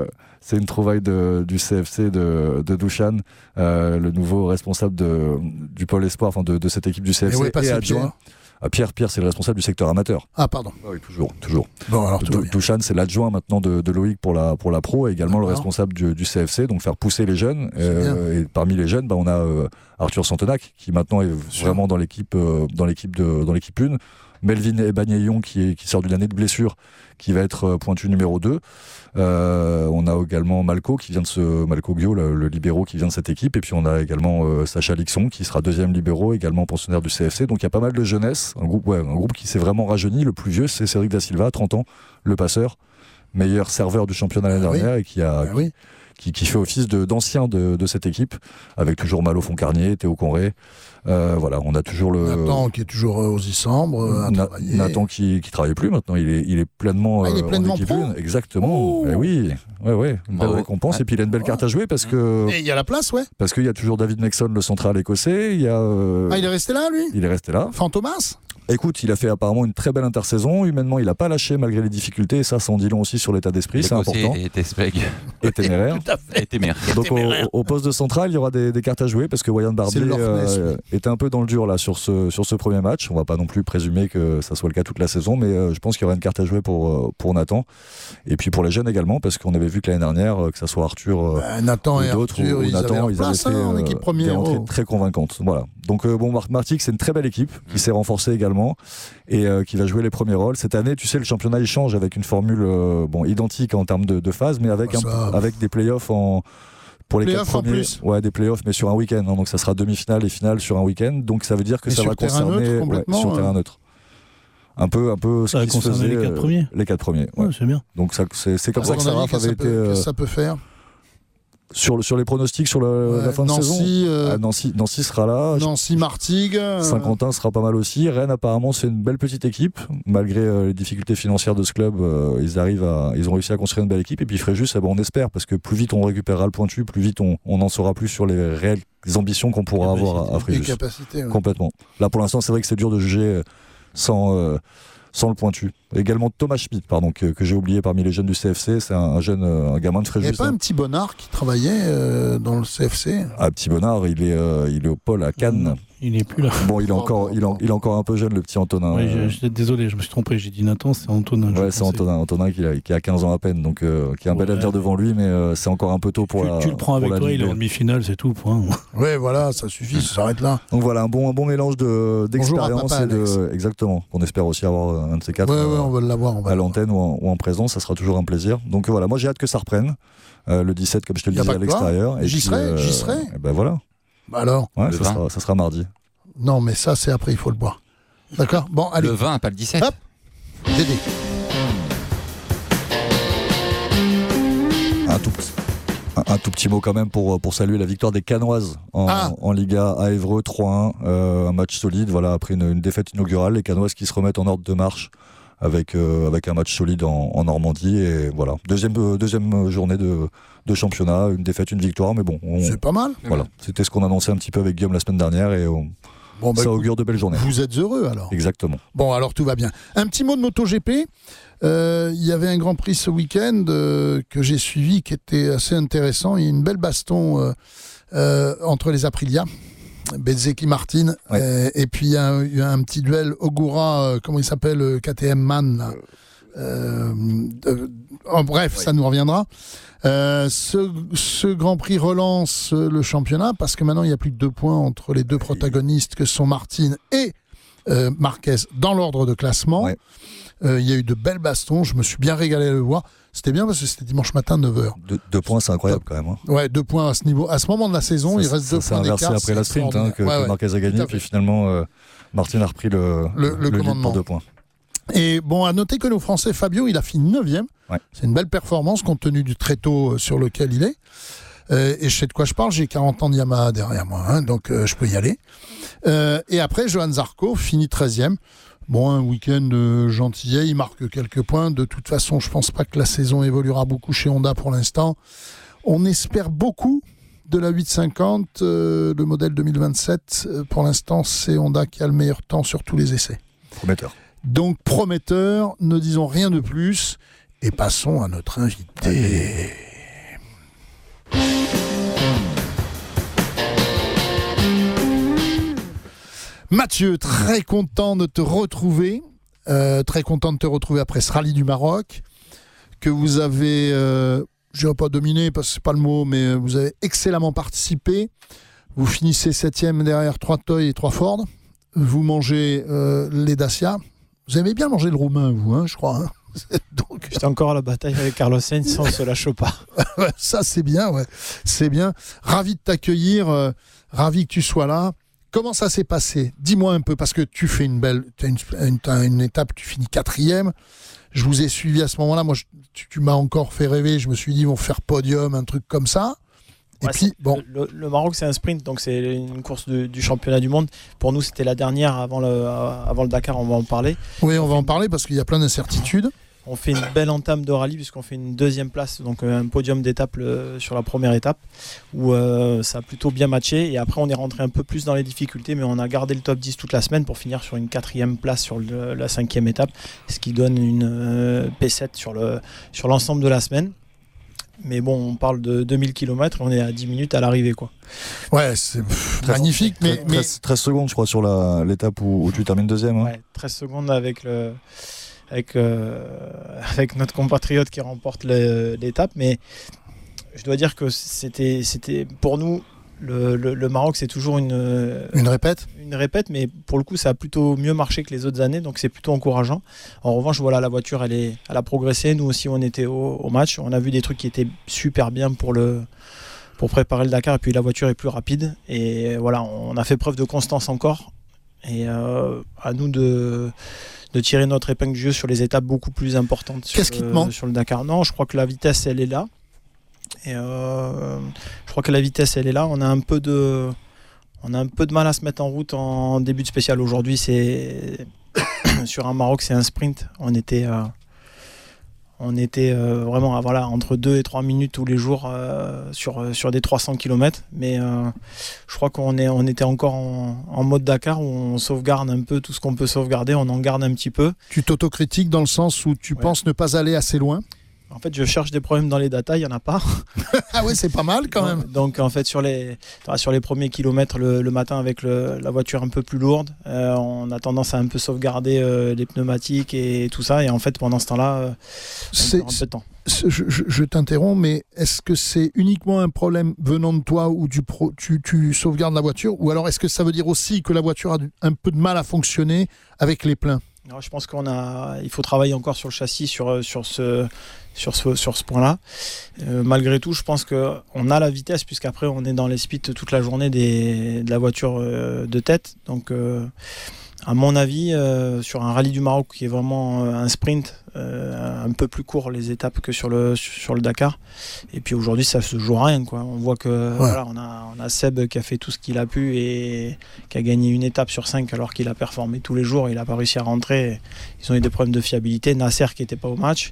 du CFC de Dusan, le nouveau responsable du pôle espoir, enfin de cette équipe du CFC et adjoint. Pierre, c'est le responsable du secteur amateur. Ah, pardon. Oui, toujours. Bon, alors Dusan, c'est l'adjoint maintenant de Loïc pour la pro, et également le responsable du CFC, donc faire pousser les jeunes. Et parmi les jeunes, on a Arthur Santenac, qui maintenant est vraiment dans l'équipe 1. Melvin Ebagnayon qui sort d'une année de blessure, qui va être pointu numéro 2. On a également Malco Guillot, le libéraux qui vient de cette équipe, et puis on a également Sacha Lixon qui sera deuxième libéraux, également pensionnaire du CFC. Donc il y a pas mal de jeunesse, un groupe qui s'est vraiment rajeuni. Le plus vieux, c'est Cédric Da Silva, 30 ans, le passeur, meilleur serveur du championnat l'année dernière, et qui fait office d'ancien de cette équipe, avec toujours Malo Foncarnier, Théo Conré. On a toujours Nathan qui est toujours aux Isambres. Nathan qui travaille plus maintenant, il est pleinement en équipe pro. Exactement. Une belle récompense, et puis il a une belle carte à jouer parce que. Et il y a la place, parce qu'il y a toujours David Nexon, le central écossais. Il est resté là, lui. Il est resté là. Fantomas. Écoute, il a fait apparemment une très belle intersaison. Humainement, il n'a pas lâché malgré les difficultés. Et ça en dit long aussi sur l'état d'esprit. C'est important. Et téméraire. Tout à fait. Et téméraire. Donc au poste de central, il y aura des cartes à jouer parce que Wyan Barbier était un peu dans le dur là sur ce premier match. On va pas non plus présumer que ça soit le cas toute la saison, mais je pense qu'il y aura une carte à jouer pour Nathan. Et puis pour les jeunes également, parce qu'on avait vu que l'année dernière, que ça soit Arthur, Nathan et d'autres, Arthur, ils avaient fait en équipe première, des entrées très convaincantes. Voilà. Donc Martigues, c'est une très belle équipe qui s'est renforcée également, et qui va jouer les premiers rôles. Cette année, tu sais, le championnat il change avec une formule identique en termes de phase, mais avec des playoffs pour les 4 premiers. Des playoffs, mais sur un week-end. Donc ça sera demi-finale et finale sur un week-end. Donc ça veut dire que ça va concerner sur terrain neutre. Un peu ce qui se faisait les 4 premiers. Les 4 premiers. Ouais. C'est bien. Donc c'est comme ça que Saraf avait été. Qu'est-ce que ça peut faire? Sur les pronostics sur la fin de saison, Nancy sera là. Nancy, Martigues. Saint-Quentin sera pas mal aussi. Rennes, apparemment, c'est une belle petite équipe. Malgré les difficultés financières de ce club, ils ont réussi à construire une belle équipe. Et puis Fréjus, on espère, parce que plus vite on récupérera le pointu, plus vite on en saura plus sur les réelles ambitions qu'on pourra avoir à Fréjus. Complètement. Là, pour l'instant, c'est vrai que c'est dur de juger sans le pointu. Également Thomas Schmidt, que j'ai oublié parmi les jeunes du CFC, c'est un gamin de Fréjus. Il n'y a pas un petit Bonnard qui travaillait dans le CFC? Petit Bonnard, il est au pôle à Cannes. Il n'est plus là. Bon, il est encore un peu jeune, le petit Antonin. Oui, désolé, je me suis trompé, j'ai dit Nathan, c'est Antonin. Ouais, c'est Antonin qui a 15 ans à peine, donc qui a un bel avenir devant lui, mais c'est encore un peu tôt pour tu le prends avec toi, il est en demi-finale, c'est tout, point. Oui, voilà, ça suffit, ça s'arrête là. Donc voilà, un bon mélange d'expérience exactement. On espère aussi avoir un de ces 4 on va l'avoir, à l'antenne ou en présence, ça sera toujours un plaisir. Donc voilà, moi j'ai hâte que ça reprenne. Le 17, comme je te le disais, à l'extérieur. J'y serai. Et ben voilà. Bah alors ça sera mardi. Non, mais ça, c'est après, il faut le boire. D'accord? Bon, allez. Le 20, pas le 17. Hop, Dédé. Un tout petit mot quand même pour saluer la victoire des Canoises en Liga à Évreux, 3-1. Un match solide, après une défaite inaugurale. Les Canoises qui se remettent en ordre de marche avec un match solide en Normandie. Et voilà, deuxième journée de championnat, une défaite, une victoire, mais bon. C'est pas mal. Voilà, c'était ce qu'on annonçait un petit peu avec Guillaume la semaine dernière, et ça augure de belles journées. Vous êtes heureux alors? Exactement. Bon, alors tout va bien. Un petit mot de MotoGP. Il y avait un Grand Prix ce week-end que j'ai suivi qui était assez intéressant. Il y a une belle baston entre les Aprilia, Bezzecchi Martin, et puis il y a un petit duel Ogura, comment il s'appelle, KTM Man là. Bref, ça nous reviendra. Ce Grand Prix relance le championnat parce que maintenant il y a plus que 2 points entre les 2 protagonistes que sont Martin et Marquez dans l'ordre de classement. Il y a eu de belles bastons, je me suis bien régalé à le voir. C'était bien parce que c'était dimanche matin 9h. 2 points, c'est incroyable quand même. Ouais, 2 points à ce niveau. À ce moment de la saison, il reste 2 points d'écart. C'est inversé après la sprint que Marquez a gagné, puis finalement Martin a repris le lead pour 2 points. Et bon, à noter que nos Français, Fabio, il a fini 9e. C'est une belle performance compte tenu du tréteau sur lequel il est. Et je sais de quoi je parle, j'ai 40 ans de Yamaha derrière moi, donc je peux y aller. Et après, Johan Zarco finit 13e. Bon, un week-end gentillet, il marque quelques points. De toute façon, je pense pas que la saison évoluera beaucoup chez Honda pour l'instant. On espère beaucoup de la 850, le modèle 2027, pour l'instant, c'est Honda qui a le meilleur temps sur tous les essais. Prometteur. Donc prometteur, ne disons rien de plus et passons à notre invité. Mathieu, très content de te retrouver. Très content de te retrouver après ce rallye du Maroc que vous avez, je ne dirais pas dominé parce que c'est pas le mot, mais vous avez excellemment participé. Vous finissez 7e derrière 3 Toy et 3 Ford. Vous mangez les Dacia. Vous aimez bien manger le roumain, vous, hein, je crois. Hein. Donc... J'étais encore à la bataille avec Carlos Sainz, on ne se lâche pas. Ça, c'est bien, ouais. C'est bien. Ravi de t'accueillir, ravi que tu sois là. Comment ça s'est passé ? Dis-moi un peu, parce que tu fais t'as une étape, tu finis 4e. Je vous ai suivi à ce moment-là. Moi, tu m'as encore fait rêver. Je me suis dit, ils vont faire podium, un truc comme ça. Et puis, bon. Le Maroc, c'est un sprint, donc c'est une course du championnat du monde. Pour nous, c'était la dernière avant le Dakar, on va en parler. Oui, on va en parler parce qu'il y a plein d'incertitudes. On fait une belle entame de rallye puisqu'on fait une 2e place, donc un podium d'étape sur la première étape où ça a plutôt bien matché. Et après, on est rentré un peu plus dans les difficultés, mais on a gardé le top 10 toute la semaine pour finir sur une 4e place sur la 5e étape, ce qui donne une P7 sur l'ensemble de la semaine. Mais bon, on parle de 2000 km et on est à 10 minutes à l'arrivée, quoi. Ouais, c'est magnifique. Mais 13 secondes, je crois, sur l'étape où tu termines 2e. Hein. Ouais, 13 secondes avec notre compatriote qui remporte l'étape. Mais je dois dire que c'était pour nous, le Maroc, c'est toujours une répète. Une répète, mais pour le coup, ça a plutôt mieux marché que les autres années, donc c'est plutôt encourageant. En revanche, voilà, la voiture, elle a progressé. Nous aussi, on était au match. On a vu des trucs qui étaient super bien pour préparer le Dakar, et puis la voiture est plus rapide. Et voilà, on a fait preuve de constance encore. Et à nous de tirer notre épingle du jeu sur les étapes beaucoup plus importantes sur le Dakar. Non, je crois que la vitesse, elle est là. Et je crois que la vitesse, elle est là. On a un peu de mal à se mettre en route en début de spécial. Aujourd'hui, c'est sur un Maroc, c'est un sprint. On était vraiment entre 2 et 3 minutes tous les jours sur des 300 km. Mais je crois qu'on était encore en mode Dakar où on sauvegarde un peu tout ce qu'on peut sauvegarder, on en garde un petit peu. Tu t'autocritiques dans le sens où tu penses ne pas aller assez loin ? En fait, je cherche des problèmes dans les datas, il n'y en a pas. Ah oui, c'est pas mal quand même. Donc en fait, sur les premiers kilomètres le matin avec la voiture un peu plus lourde, on a tendance à un peu sauvegarder les pneumatiques et tout ça. Et en fait, pendant ce temps-là, on perd un peu de temps. Je t'interromps, mais est-ce que c'est uniquement un problème venant de toi où tu sauvegardes la voiture, ou alors est-ce que ça veut dire aussi que la voiture a un peu de mal à fonctionner avec les pleins ? Alors, je pense il faut travailler encore sur le châssis, sur ce point-là. Malgré tout, je pense qu'on a la vitesse, puisqu'après on est dans les speeds toute la journée de la voiture de tête. Donc à mon avis, sur un rallye du Maroc qui est vraiment un sprint, un peu plus court les étapes que sur le Dakar. Et puis aujourd'hui, ça se joue à rien, quoi. On voit que voilà, on a Seb qui a fait tout ce qu'il a pu et qui a gagné une étape sur 5 alors qu'il a performé tous les jours. Il n'a pas réussi à rentrer. Ils ont eu des problèmes de fiabilité. Nasser qui n'était pas au match.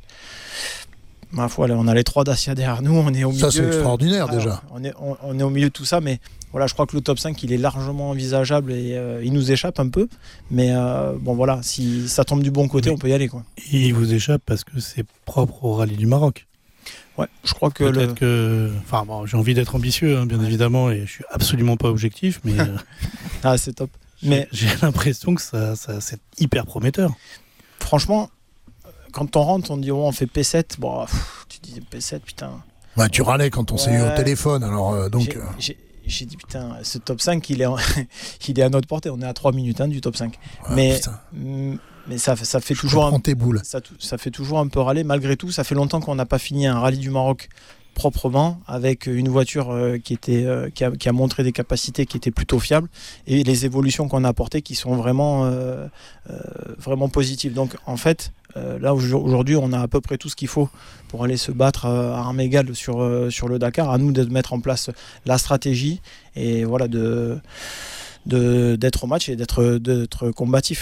Ma foi, là, on a les 3 Dacia derrière nous, on est au milieu. Ça, c'est extraordinaire déjà. On est au milieu de tout ça, mais voilà, je crois que le top 5 il est largement envisageable et il nous échappe un peu. Mais bon, voilà, si ça tombe du bon côté, on peut y aller, quoi. Il vous échappe parce que c'est propre au rallye du Maroc. Ouais, je crois que. Peut-être que. Enfin, bon, j'ai envie d'être ambitieux, hein, bien évidemment, et je suis absolument pas objectif, mais. Ah, c'est top. Mais j'ai l'impression que ça c'est hyper prometteur. Franchement. Quand on rentre, on dit on fait P7. Bon, tu dis P7, putain. Bah, tu râlais quand on s'est eu au téléphone. Alors, donc. J'ai dit putain, ce top 5, il est à notre portée. On est à 3 minutes du top 5. Ouais, mais ça fait toujours tes boules. Ça fait toujours un peu râler. Malgré tout, ça fait longtemps qu'on n'a pas fini un rallye du Maroc proprement, avec une voiture qui a montré des capacités qui étaient plutôt fiables et les évolutions qu'on a apportées qui sont vraiment positives. Donc en fait, là aujourd'hui, on a à peu près tout ce qu'il faut pour aller se battre à armes égales sur le Dakar. À nous de mettre en place la stratégie et voilà d'être au match et d'être combatif.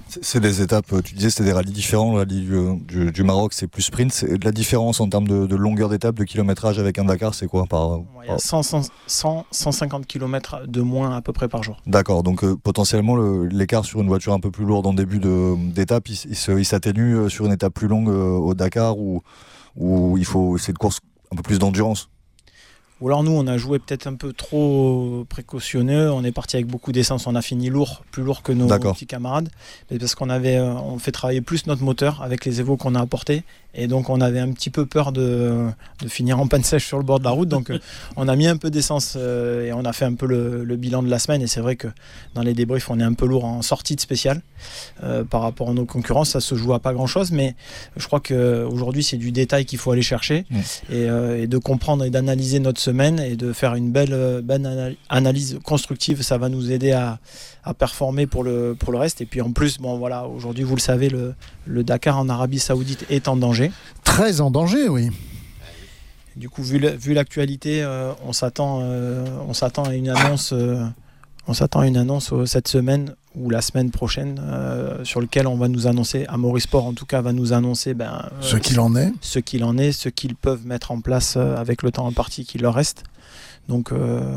C'est des étapes, tu disais c'était des rallyes différents, le rallye du Maroc c'est plus sprint, c'est la différence en termes de longueur d'étape, de kilométrage avec un Dakar, c'est quoi Il y a 150 km de moins à peu près par jour. D'accord, donc potentiellement l'écart sur une voiture un peu plus lourde en début d'étape, il s'atténue sur une étape plus longue au Dakar où c'est une course un peu plus d'endurance. Ou alors nous on a joué peut-être un peu trop précautionneux, on est parti avec beaucoup d'essence, on a fini plus lourd que nos petits camarades, mais parce on fait travailler plus notre moteur avec les évos qu'on a apportés, et donc on avait un petit peu peur de finir en panne sèche sur le bord de la route, donc on a mis un peu d'essence et on a fait un peu le bilan de la semaine, et c'est vrai que dans les débriefs on est un peu lourd en sortie de spécial par rapport à nos concurrents, ça se joue à pas grand chose, mais je crois qu'aujourd'hui c'est du détail qu'il faut aller chercher et de comprendre et d'analyser notre semaine et de faire une belle analyse constructive, ça va nous aider à performer pour le reste. Et puis en plus, aujourd'hui vous le savez, le Dakar en Arabie Saoudite est en danger. Très en danger, oui. Du coup, vu l'actualité, on s'attend à une annonce. On s'attend à une annonce cette semaine ou la semaine prochaine sur lequel on va nous annoncer, Amaury Sport en tout cas va nous annoncer ce qu'il en est, ce qu'ils peuvent mettre en place avec le temps imparti qu'il leur reste. Donc,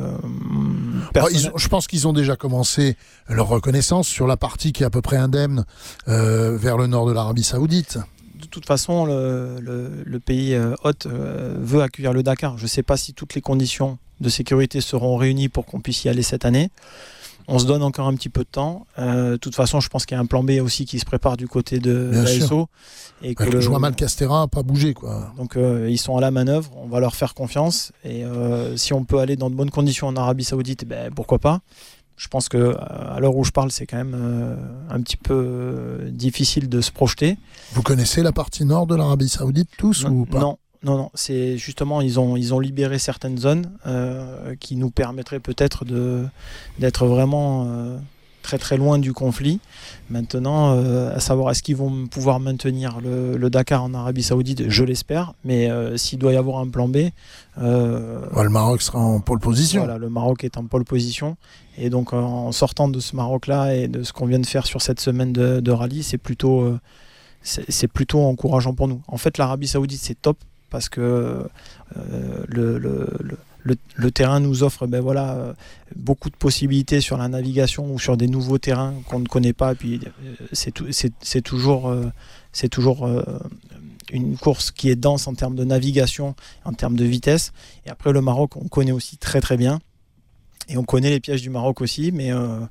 je pense qu'ils ont déjà commencé leur reconnaissance sur la partie qui est à peu près indemne vers le nord de l'Arabie Saoudite. De toute façon, le pays hôte veut accueillir le Dakar. Je ne sais pas si toutes les conditions de sécurité seront réunies pour qu'on puisse y aller cette année. On se donne encore un petit peu de temps. De toute façon, je pense qu'il y a un plan B aussi qui se prépare du côté de l'ASO. Et que Joamal Castera n'a pas bougé, quoi. Donc ils sont à la manœuvre, on va leur faire confiance. Et si on peut aller dans de bonnes conditions en Arabie Saoudite, pourquoi pas. Je pense qu'à l'heure où je parle, c'est quand même un petit peu difficile de se projeter. Vous connaissez la partie nord de l'Arabie Saoudite tous ou pas ? Non, c'est justement, ils ont libéré certaines zones qui nous permettraient peut-être d'être vraiment très très loin du conflit. Maintenant, à savoir est-ce qu'ils vont pouvoir maintenir le Dakar en Arabie Saoudite, je l'espère, mais s'il doit y avoir un plan B... le Maroc sera en pole position. Voilà, le Maroc est en pole position, et donc en sortant de ce Maroc-là et de ce qu'on vient de faire sur cette semaine de rallye, c'est plutôt encourageant pour nous. En fait, l'Arabie Saoudite, c'est top, parce que le terrain nous offre beaucoup de possibilités sur la navigation ou sur des nouveaux terrains qu'on ne connaît pas. Et puis c'est toujours une course qui est dense en termes de navigation, en termes de vitesse. Et après, le Maroc, on connaît aussi très très bien. Et on connaît les pièges du Maroc aussi, mais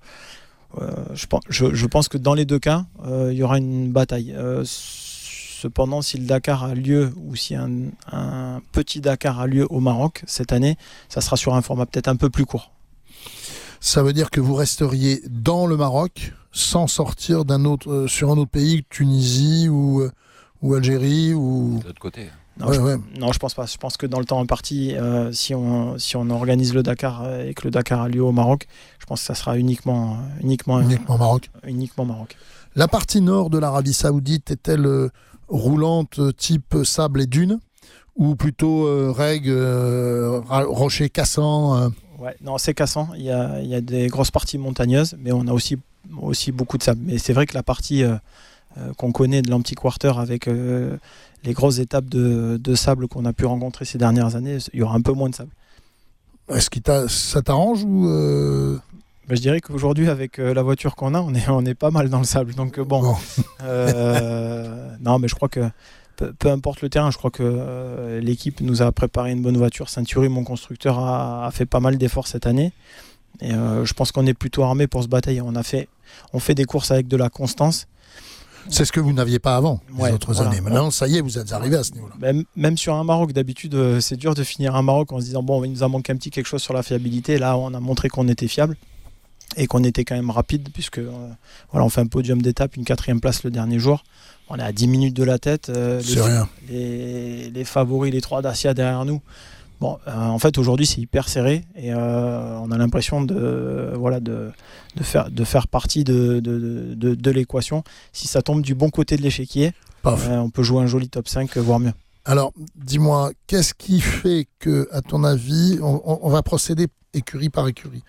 je pense que dans les deux cas, il y aura une bataille. Cependant, si le Dakar a lieu ou si un petit Dakar a lieu au Maroc cette année, ça sera sur un format peut-être un peu plus court. Ça veut dire que vous resteriez dans le Maroc sans sortir sur un autre pays, Tunisie ou Algérie ou... De l'autre côté. Non, je pense pas. Je pense que dans le temps imparti, si on organise le Dakar et que le Dakar a lieu au Maroc, je pense que ça sera uniquement Maroc. Uniquement Maroc. La partie nord de l'Arabie Saoudite est-elle roulante type sable et dunes ou plutôt rochers cassants Non, c'est cassant. Il y a des grosses parties montagneuses, mais on a aussi beaucoup de sable. Mais c'est vrai que la partie qu'on connaît de l'Empty Quarter avec les grosses étapes de sable qu'on a pu rencontrer ces dernières années, il y aura un peu moins de sable. Est-ce que ça t'arrange ou Je dirais qu'aujourd'hui, avec la voiture qu'on a, on est pas mal dans le sable. Donc bon. Non, mais je crois que peu importe le terrain, je crois que l'équipe nous a préparé une bonne voiture. Ceinturi, mon constructeur, a fait pas mal d'efforts cette année. Et je pense qu'on est plutôt armé pour se batailler. On fait des courses avec de la constance. C'est ce que vous n'aviez pas avant les autres années. Maintenant, ça y est, vous êtes arrivé à ce niveau-là. Même sur un Maroc, d'habitude, c'est dur de finir un Maroc en se disant il nous a manqué un petit quelque chose sur la fiabilité. Là, on a montré qu'on était fiable et qu'on était quand même rapide, puisque on fait un podium d'étape, une 4e place le dernier jour. On est à 10 minutes de la tête. C'est rien. Les favoris, les 3 Dacia derrière nous. En fait, aujourd'hui, c'est hyper serré et on a l'impression de faire partie de l'équation. Si ça tombe du bon côté de l'échiquier, on peut jouer un joli top 5, voire mieux. Alors, dis-moi, qu'est-ce qui fait que, à ton avis, on va procéder écurie par écurie,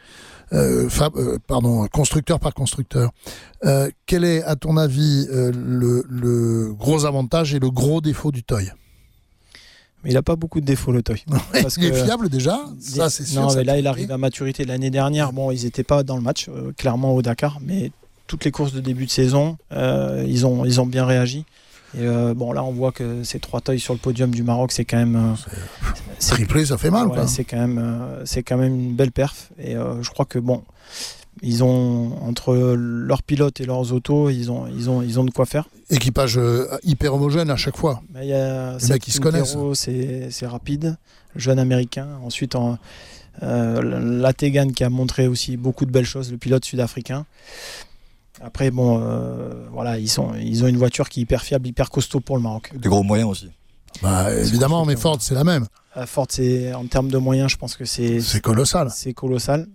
constructeur par constructeur. Quel est, à ton avis, le gros avantage et le gros défaut du Toy ? Mais il n'a pas beaucoup de défauts, le Toy. Il est fiable déjà, ça c'est sûr. Non, mais là, il arrive à maturité. L'année dernière, ils n'étaient pas dans le match, clairement au Dakar, mais toutes les courses de début de saison, ils ont bien réagi. Et là, on voit que ces 3 Toys sur le podium du Maroc, c'est quand même... triplé, ça fait mal. Ouais, c'est quand même une belle perf. Et je crois que, ils ont, entre leurs pilotes et leurs autos, ils ont de quoi faire. Équipage hyper homogène à chaque fois. Il y a les mecs qui se connaissent. C'est rapide, jeune américain. Ensuite, Lategan qui a montré aussi beaucoup de belles choses, le pilote sud-africain. Après, ils ont une voiture qui est hyper fiable, hyper costaud pour le Maroc. Des gros moyens aussi. Évidemment, mais Ford, c'est la même. Ford, en termes de moyens, je pense que c'est colossal. C'est colossal.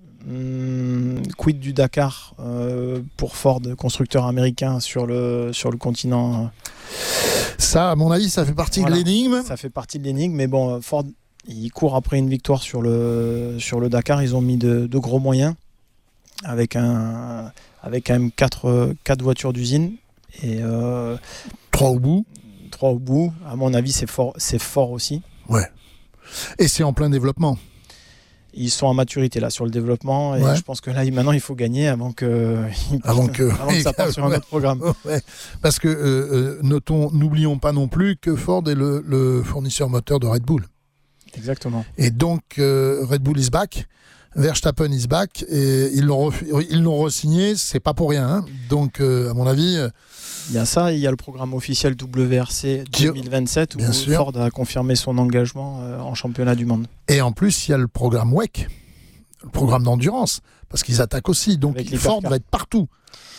Quid du Dakar pour Ford, constructeur américain sur le continent. Ça, à mon avis, ça fait partie de l'énigme. Ça fait partie de l'énigme, mais Ford, il court après une victoire sur le Dakar. Ils ont mis de gros moyens avec quand même 4 voitures d'usine et 3 au bout. 3 au bout. À mon avis, c'est fort aussi. Ouais. Et c'est en plein développement. Ils sont en maturité là sur le développement et je pense que là maintenant il faut gagner avant que ça parte sur un autre programme. Ouais. Parce que n'oublions pas non plus que Ford est le fournisseur moteur de Red Bull. Exactement. Et donc Red Bull is back, Verstappen is back et ils l'ont re-signé, c'est pas pour rien. Hein. Donc à mon avis. Il y a ça, il y a le programme officiel WRC 2027 où Ford a confirmé son engagement en championnat du monde. Et en plus, il y a le programme WEC, le programme d'endurance, parce qu'ils attaquent aussi. Donc Ford va être partout.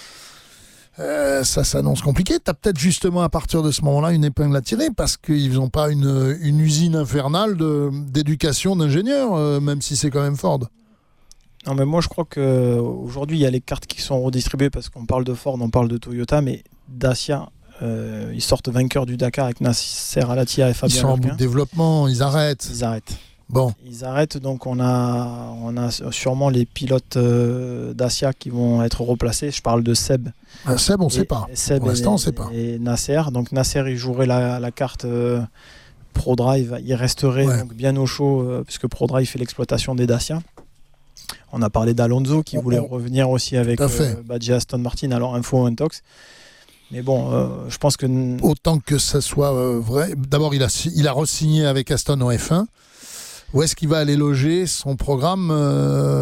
Ça s'annonce compliqué. Tu as peut-être justement à partir de ce moment-là une épingle à tirer parce qu'ils n'ont pas une usine infernale d'éducation d'ingénieurs, même si c'est quand même Ford. Non, mais moi je crois qu'aujourd'hui il y a les cartes qui sont redistribuées parce qu'on parle de Ford, on parle de Toyota, mais Dacia, ils sortent vainqueurs du Dakar avec Nasser Al-Attiyah et Fabien Ils sont en bout de développement, ils arrêtent. Bon. Ils arrêtent, donc on a sûrement les pilotes Dacia qui vont être replacés. Je parle de Seb. Seb, on ne sait pas. Seb pour l'instant, on ne sait pas. Et Nasser. Donc Nasser, il jouerait la carte ProDrive. Il resterait donc bien au chaud puisque ProDrive fait l'exploitation des Dacia. On a parlé d'Alonso qui voulait revenir aussi avec Badji Aston Martin, alors Info Intox. Mais je pense que... Autant que ça soit vrai. D'abord, il a re-signé avec Aston en F1. Où est-ce qu'il va aller loger son programme Dakar ?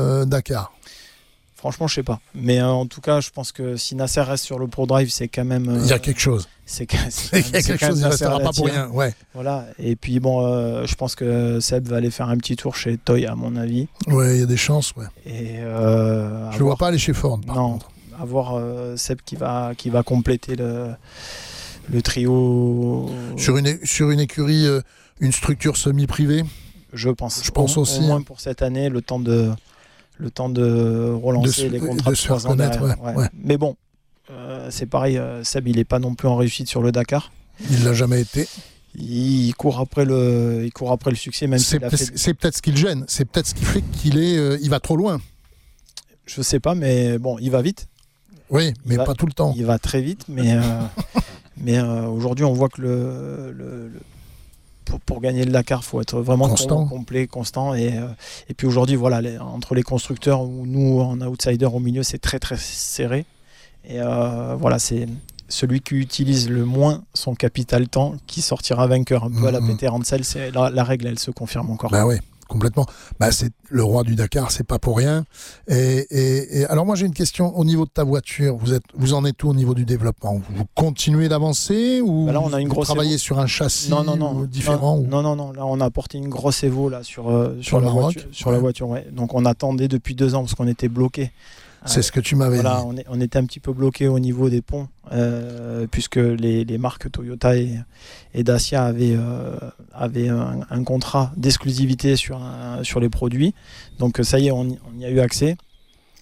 Franchement, je sais pas. Mais en tout cas, je pense que si Nasser reste sur le ProDrive, c'est quand même... il y a quelque chose. Il y a quelque chose, il ne restera pas pour rien. Ouais. Voilà. Et puis, je pense que Seb va aller faire un petit tour chez Toy, à mon avis. Ouais, il y a des chances, ouais. Et, je ne le vois pas aller chez Ford, par contre. Avoir Seb qui va compléter le trio. Sur une écurie, une structure semi-privée. Je pense aussi. Au moins pour cette année, le temps de relancer les contrats de se faire connaître. Ouais. Mais c'est pareil, Seb, il n'est pas non plus en réussite sur le Dakar. Il l'a jamais été. Il court après le succès, même c'est peut-être ce qui le gêne. C'est peut-être ce qui fait il va trop loin. Je sais pas, mais il va vite. Oui, mais pas tout le temps. Il va très vite, mais aujourd'hui, on voit que pour gagner le Dakar, il faut être vraiment complet, constant. Et puis aujourd'hui, entre les constructeurs ou nous, en outsider au milieu, c'est très très serré. Et c'est celui qui utilise le moins son capital temps qui sortira vainqueur. Un peu à la Peter Hansel, c'est la règle, elle se confirme encore. Bah oui. Complètement. C'est le roi du Dakar, c'est pas pour rien. Et alors moi j'ai une question au niveau de ta voiture. Vous en êtes où au niveau du développement ? Vous continuez d'avancer ou là, on a une grosse travaillez sur un châssis différent Non. Là on a apporté une grosse Evo là sur la voiture. Ouais. Donc on attendait depuis 2 ans parce qu'on était bloqué. C'est ce que tu m'avais dit. On était un petit peu bloqué au niveau des ponts, puisque les marques Toyota et Dacia avaient un contrat d'exclusivité sur les produits. Donc ça y est, on y a eu accès.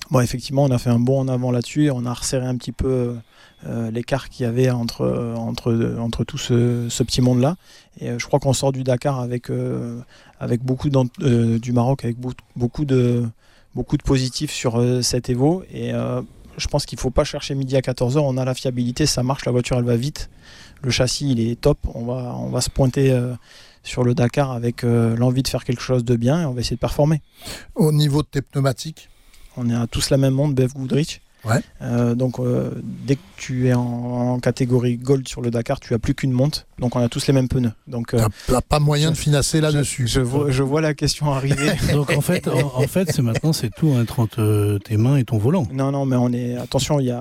Bon, effectivement, on a fait un bond en avant là-dessus et on a resserré un petit peu l'écart qu'il y avait entre tout ce petit monde-là. Et je crois qu'on sort du Dakar avec beaucoup du Maroc, avec beaucoup de positifs sur cet Evo. Et je pense qu'il ne faut pas chercher midi à 14h. On a la fiabilité, ça marche, la voiture elle va vite. Le châssis il est top. On va se pointer sur le Dakar avec l'envie de faire quelque chose de bien et on va essayer de performer. Au niveau de tes pneumatiques, on est à tous la même montre, BF Goodrich. Ouais. Donc dès que tu es en catégorie Gold sur le Dakar, tu n'as plus qu'une monte. Donc on a tous les mêmes pneus. Donc t'as pas moyen de finasser là-dessus. Je vois la question arriver. Donc en fait, c'est tout entre tes mains et ton volant. Non, mais attention, il y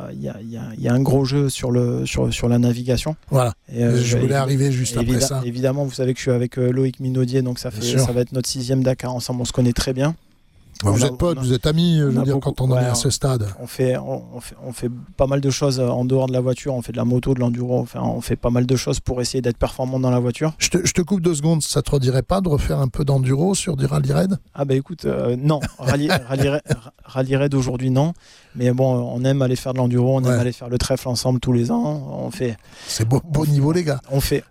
a un gros jeu sur la navigation. Voilà. Et, je voulais arriver juste après ça. Évidemment, vous savez que je suis avec Loïc Minaudier, donc ça va être notre 6e Dakar ensemble. On se connaît très bien. Vous êtes potes, vous êtes amis, je veux dire, quand on est à ce stade. On fait pas mal de choses en dehors de la voiture, on fait de la moto, de l'enduro, on fait pas mal de choses pour essayer d'être performant dans la voiture. Je te coupe 2 secondes, ça te redirait pas de refaire un peu d'enduro sur du rallye raid ? Ah bah écoute, non, rallye raid aujourd'hui non, mais bon, on aime aller faire de l'enduro, on aime aller faire le trèfle ensemble tous les ans, c'est beau niveau les gars. On fait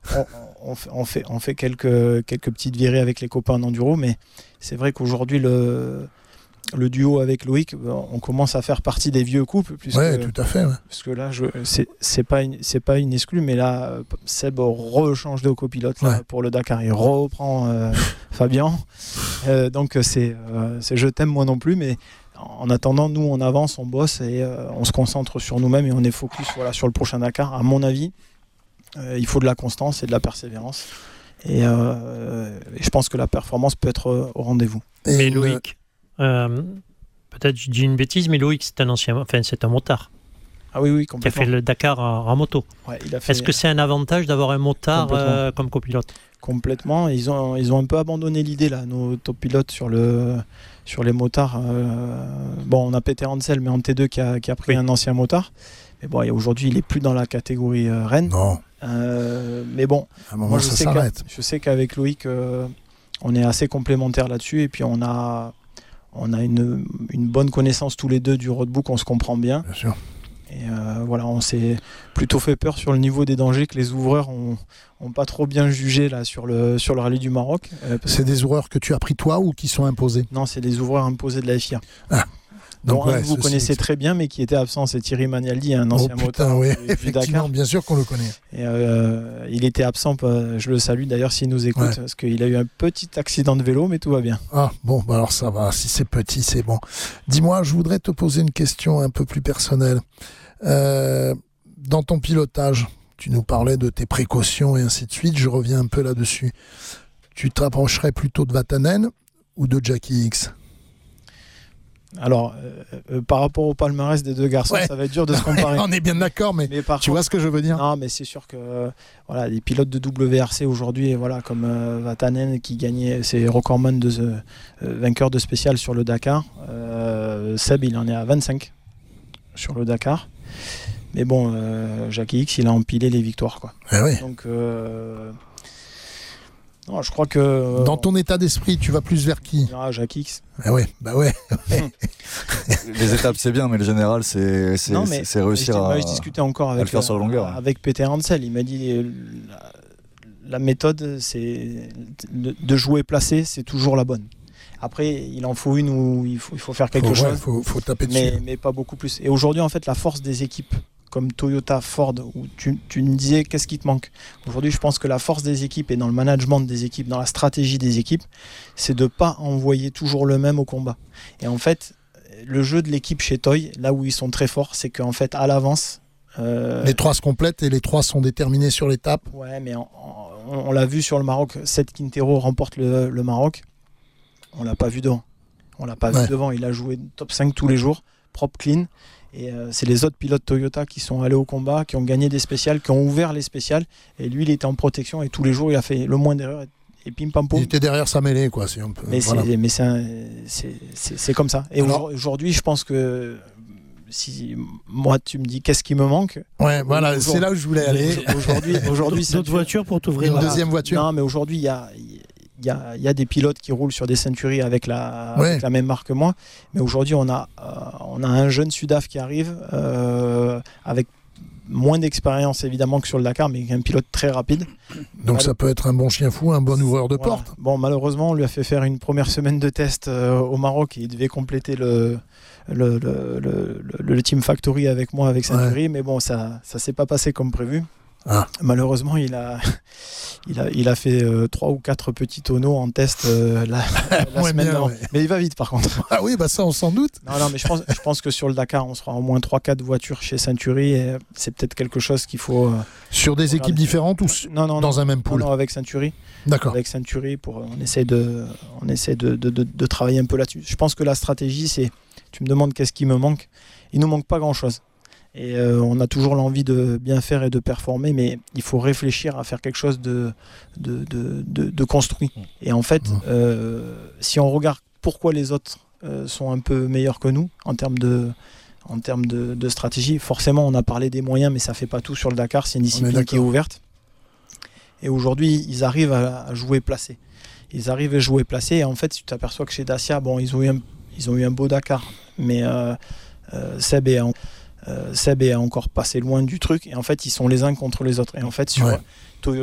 quelques petites virées avec les copains en enduro, mais c'est vrai qu'aujourd'hui le duo avec Loïc, on commence à faire partie des vieux couples. Oui, tout à fait. Ouais. Parce que là, c'est pas une exclue, mais là, Seb rechange de copilote pour le Dakar. Il reprend Fabien. Donc, c'est je t'aime moi non plus, mais en attendant, nous, on avance, on bosse et on se concentre sur nous-mêmes et on est focus sur le prochain Dakar. À mon avis, il faut de la constance et de la persévérance. Et je pense que la performance peut être au rendez-vous. Mais Loïc, peut-être je dis une bêtise, mais Loïc c'est un motard. Ah oui, complètement. Qui a fait le Dakar en moto. Ouais, Est-ce que c'est un avantage d'avoir un motard comme copilote ? Complètement. Ils ont un peu abandonné l'idée là, nos top pilotes sur les motards. Bon, on a Peter Hansel, mais en T2 qui a pris un ancien motard. Mais bon, aujourd'hui, il est plus dans la catégorie Rennes. Non. Mais bon, moi je sais qu'avec Loïc, on est assez complémentaires là-dessus, et puis on a une bonne connaissance tous les deux du roadbook, on se comprend bien. Bien sûr. Et voilà, on s'est plutôt fait peur sur le niveau des dangers que les ouvreurs ont pas trop bien jugé là sur le rallye du Maroc. C'est des ouvreurs que tu as pris toi ou qui sont imposés ? Non, c'est des ouvreurs imposés de la FIA. Ah. Donc vous connaissez très bien, mais qui était absent, c'est Thierry Magnaldi, un ancien motard du Dakar. Bien sûr qu'on le connaît. Et, il était absent, je le salue d'ailleurs s'il nous écoute, parce qu'il a eu un petit accident de vélo, mais tout va bien. Ah bon, bah alors ça va, si c'est petit, c'est bon. Dis-moi, je voudrais te poser une question un peu plus personnelle. Dans ton pilotage, tu nous parlais de tes précautions et ainsi de suite, je reviens un peu là-dessus. Tu te rapprocherais plutôt de Vatanen ou de Jackie X ? Alors, par rapport au palmarès des deux garçons, ça va être dur de se comparer. On est bien d'accord, mais tu vois ce que je veux dire ? Non, mais c'est sûr que les pilotes de WRC aujourd'hui, comme Vatanen qui gagnait, c'est recordman vainqueur de spécial sur le Dakar. Seb, il en est à 25 sur le Dakar. Mais bon, Jackie X, il a empilé les victoires, quoi. Oui. Donc, non, je crois que... Dans ton état d'esprit, tu vas plus vers qui ? Ah, Jackie X. Ouais. Les étapes, c'est bien, mais le général, c'est réussir je discutais encore avec, le faire sur la longueur. Avec Peter Hansel. Il m'a dit la méthode, c'est de jouer placé, c'est toujours la bonne. Après, il en faut une où il faut faire quelque chose. Il faut taper dessus. Mais pas beaucoup plus. Et aujourd'hui, en fait, la force des équipes comme Toyota, Ford, où tu me disais qu'est-ce qui te manque. Aujourd'hui, je pense que la force des équipes et dans le management des équipes, dans la stratégie des équipes, c'est de ne pas envoyer toujours le même au combat. Et en fait, le jeu de l'équipe chez Toy, là où ils sont très forts, c'est qu'en fait, à l'avance... les 3 se complètent et les 3 sont déterminés sur l'étape. Ouais, mais on l'a vu sur le Maroc. Seth Quintero remporte le Maroc. On l'a pas vu devant. Il a joué top 5 tous les jours, propre, clean. Et c'est les autres pilotes Toyota qui sont allés au combat, qui ont gagné des spéciales, qui ont ouvert les spéciales. Et lui, il était en protection et tous les jours, il a fait le moins d'erreurs. Et pim pam poum. Il était derrière sa mêlée, quoi. C'est un peu, mais c'est comme ça. Et aujourd'hui, je pense que si moi tu me dis qu'est-ce qui me manque, c'est là où je voulais aller. Aujourd'hui, d'autres voitures pour t'ouvrir une deuxième voiture. Non, mais aujourd'hui, il il y a des pilotes qui roulent sur des Century avec la même marque que moi, mais aujourd'hui on a un jeune Sudaf qui arrive avec moins d'expérience évidemment que sur le Dakar, mais un pilote très rapide. Donc ça peut être un bon chien fou, un bon ouvreur de porte. Bon, malheureusement, on lui a fait faire une première semaine de test au Maroc et il devait compléter le Team Factory avec moi, avec Century, mais bon, ça s'est pas passé comme prévu. Malheureusement, il a fait 3 ou 4 petits tonneaux en test la semaine d'avant. Mais il va vite par contre. Ah oui, ça on s'en doute. Non, mais je pense que sur le Dakar, on sera au moins 3-4 voitures chez Century et c'est peut-être quelque chose qu'il faut... sur des équipes différentes ou dans un même pool? Non, avec Century. D'accord. Avec Century, on essaie de travailler un peu là-dessus. Je pense que la stratégie, c'est... Tu me demandes qu'est-ce qui me manque. Il nous manque pas grand-chose. Et on a toujours l'envie de bien faire et de performer, mais il faut réfléchir à faire quelque chose de construit. Et en fait, si on regarde pourquoi les autres sont un peu meilleurs que nous en termes de stratégie, forcément on a parlé des moyens, mais ça ne fait pas tout sur le Dakar, c'est une discipline qui est ouverte. Et aujourd'hui, ils arrivent à jouer placé. Ils arrivent à jouer placé, et en fait, tu t'aperçois que chez Dacia, ils ont eu un beau Dakar, mais Seb est encore passé loin du truc et en fait ils sont les uns contre les autres et en fait sur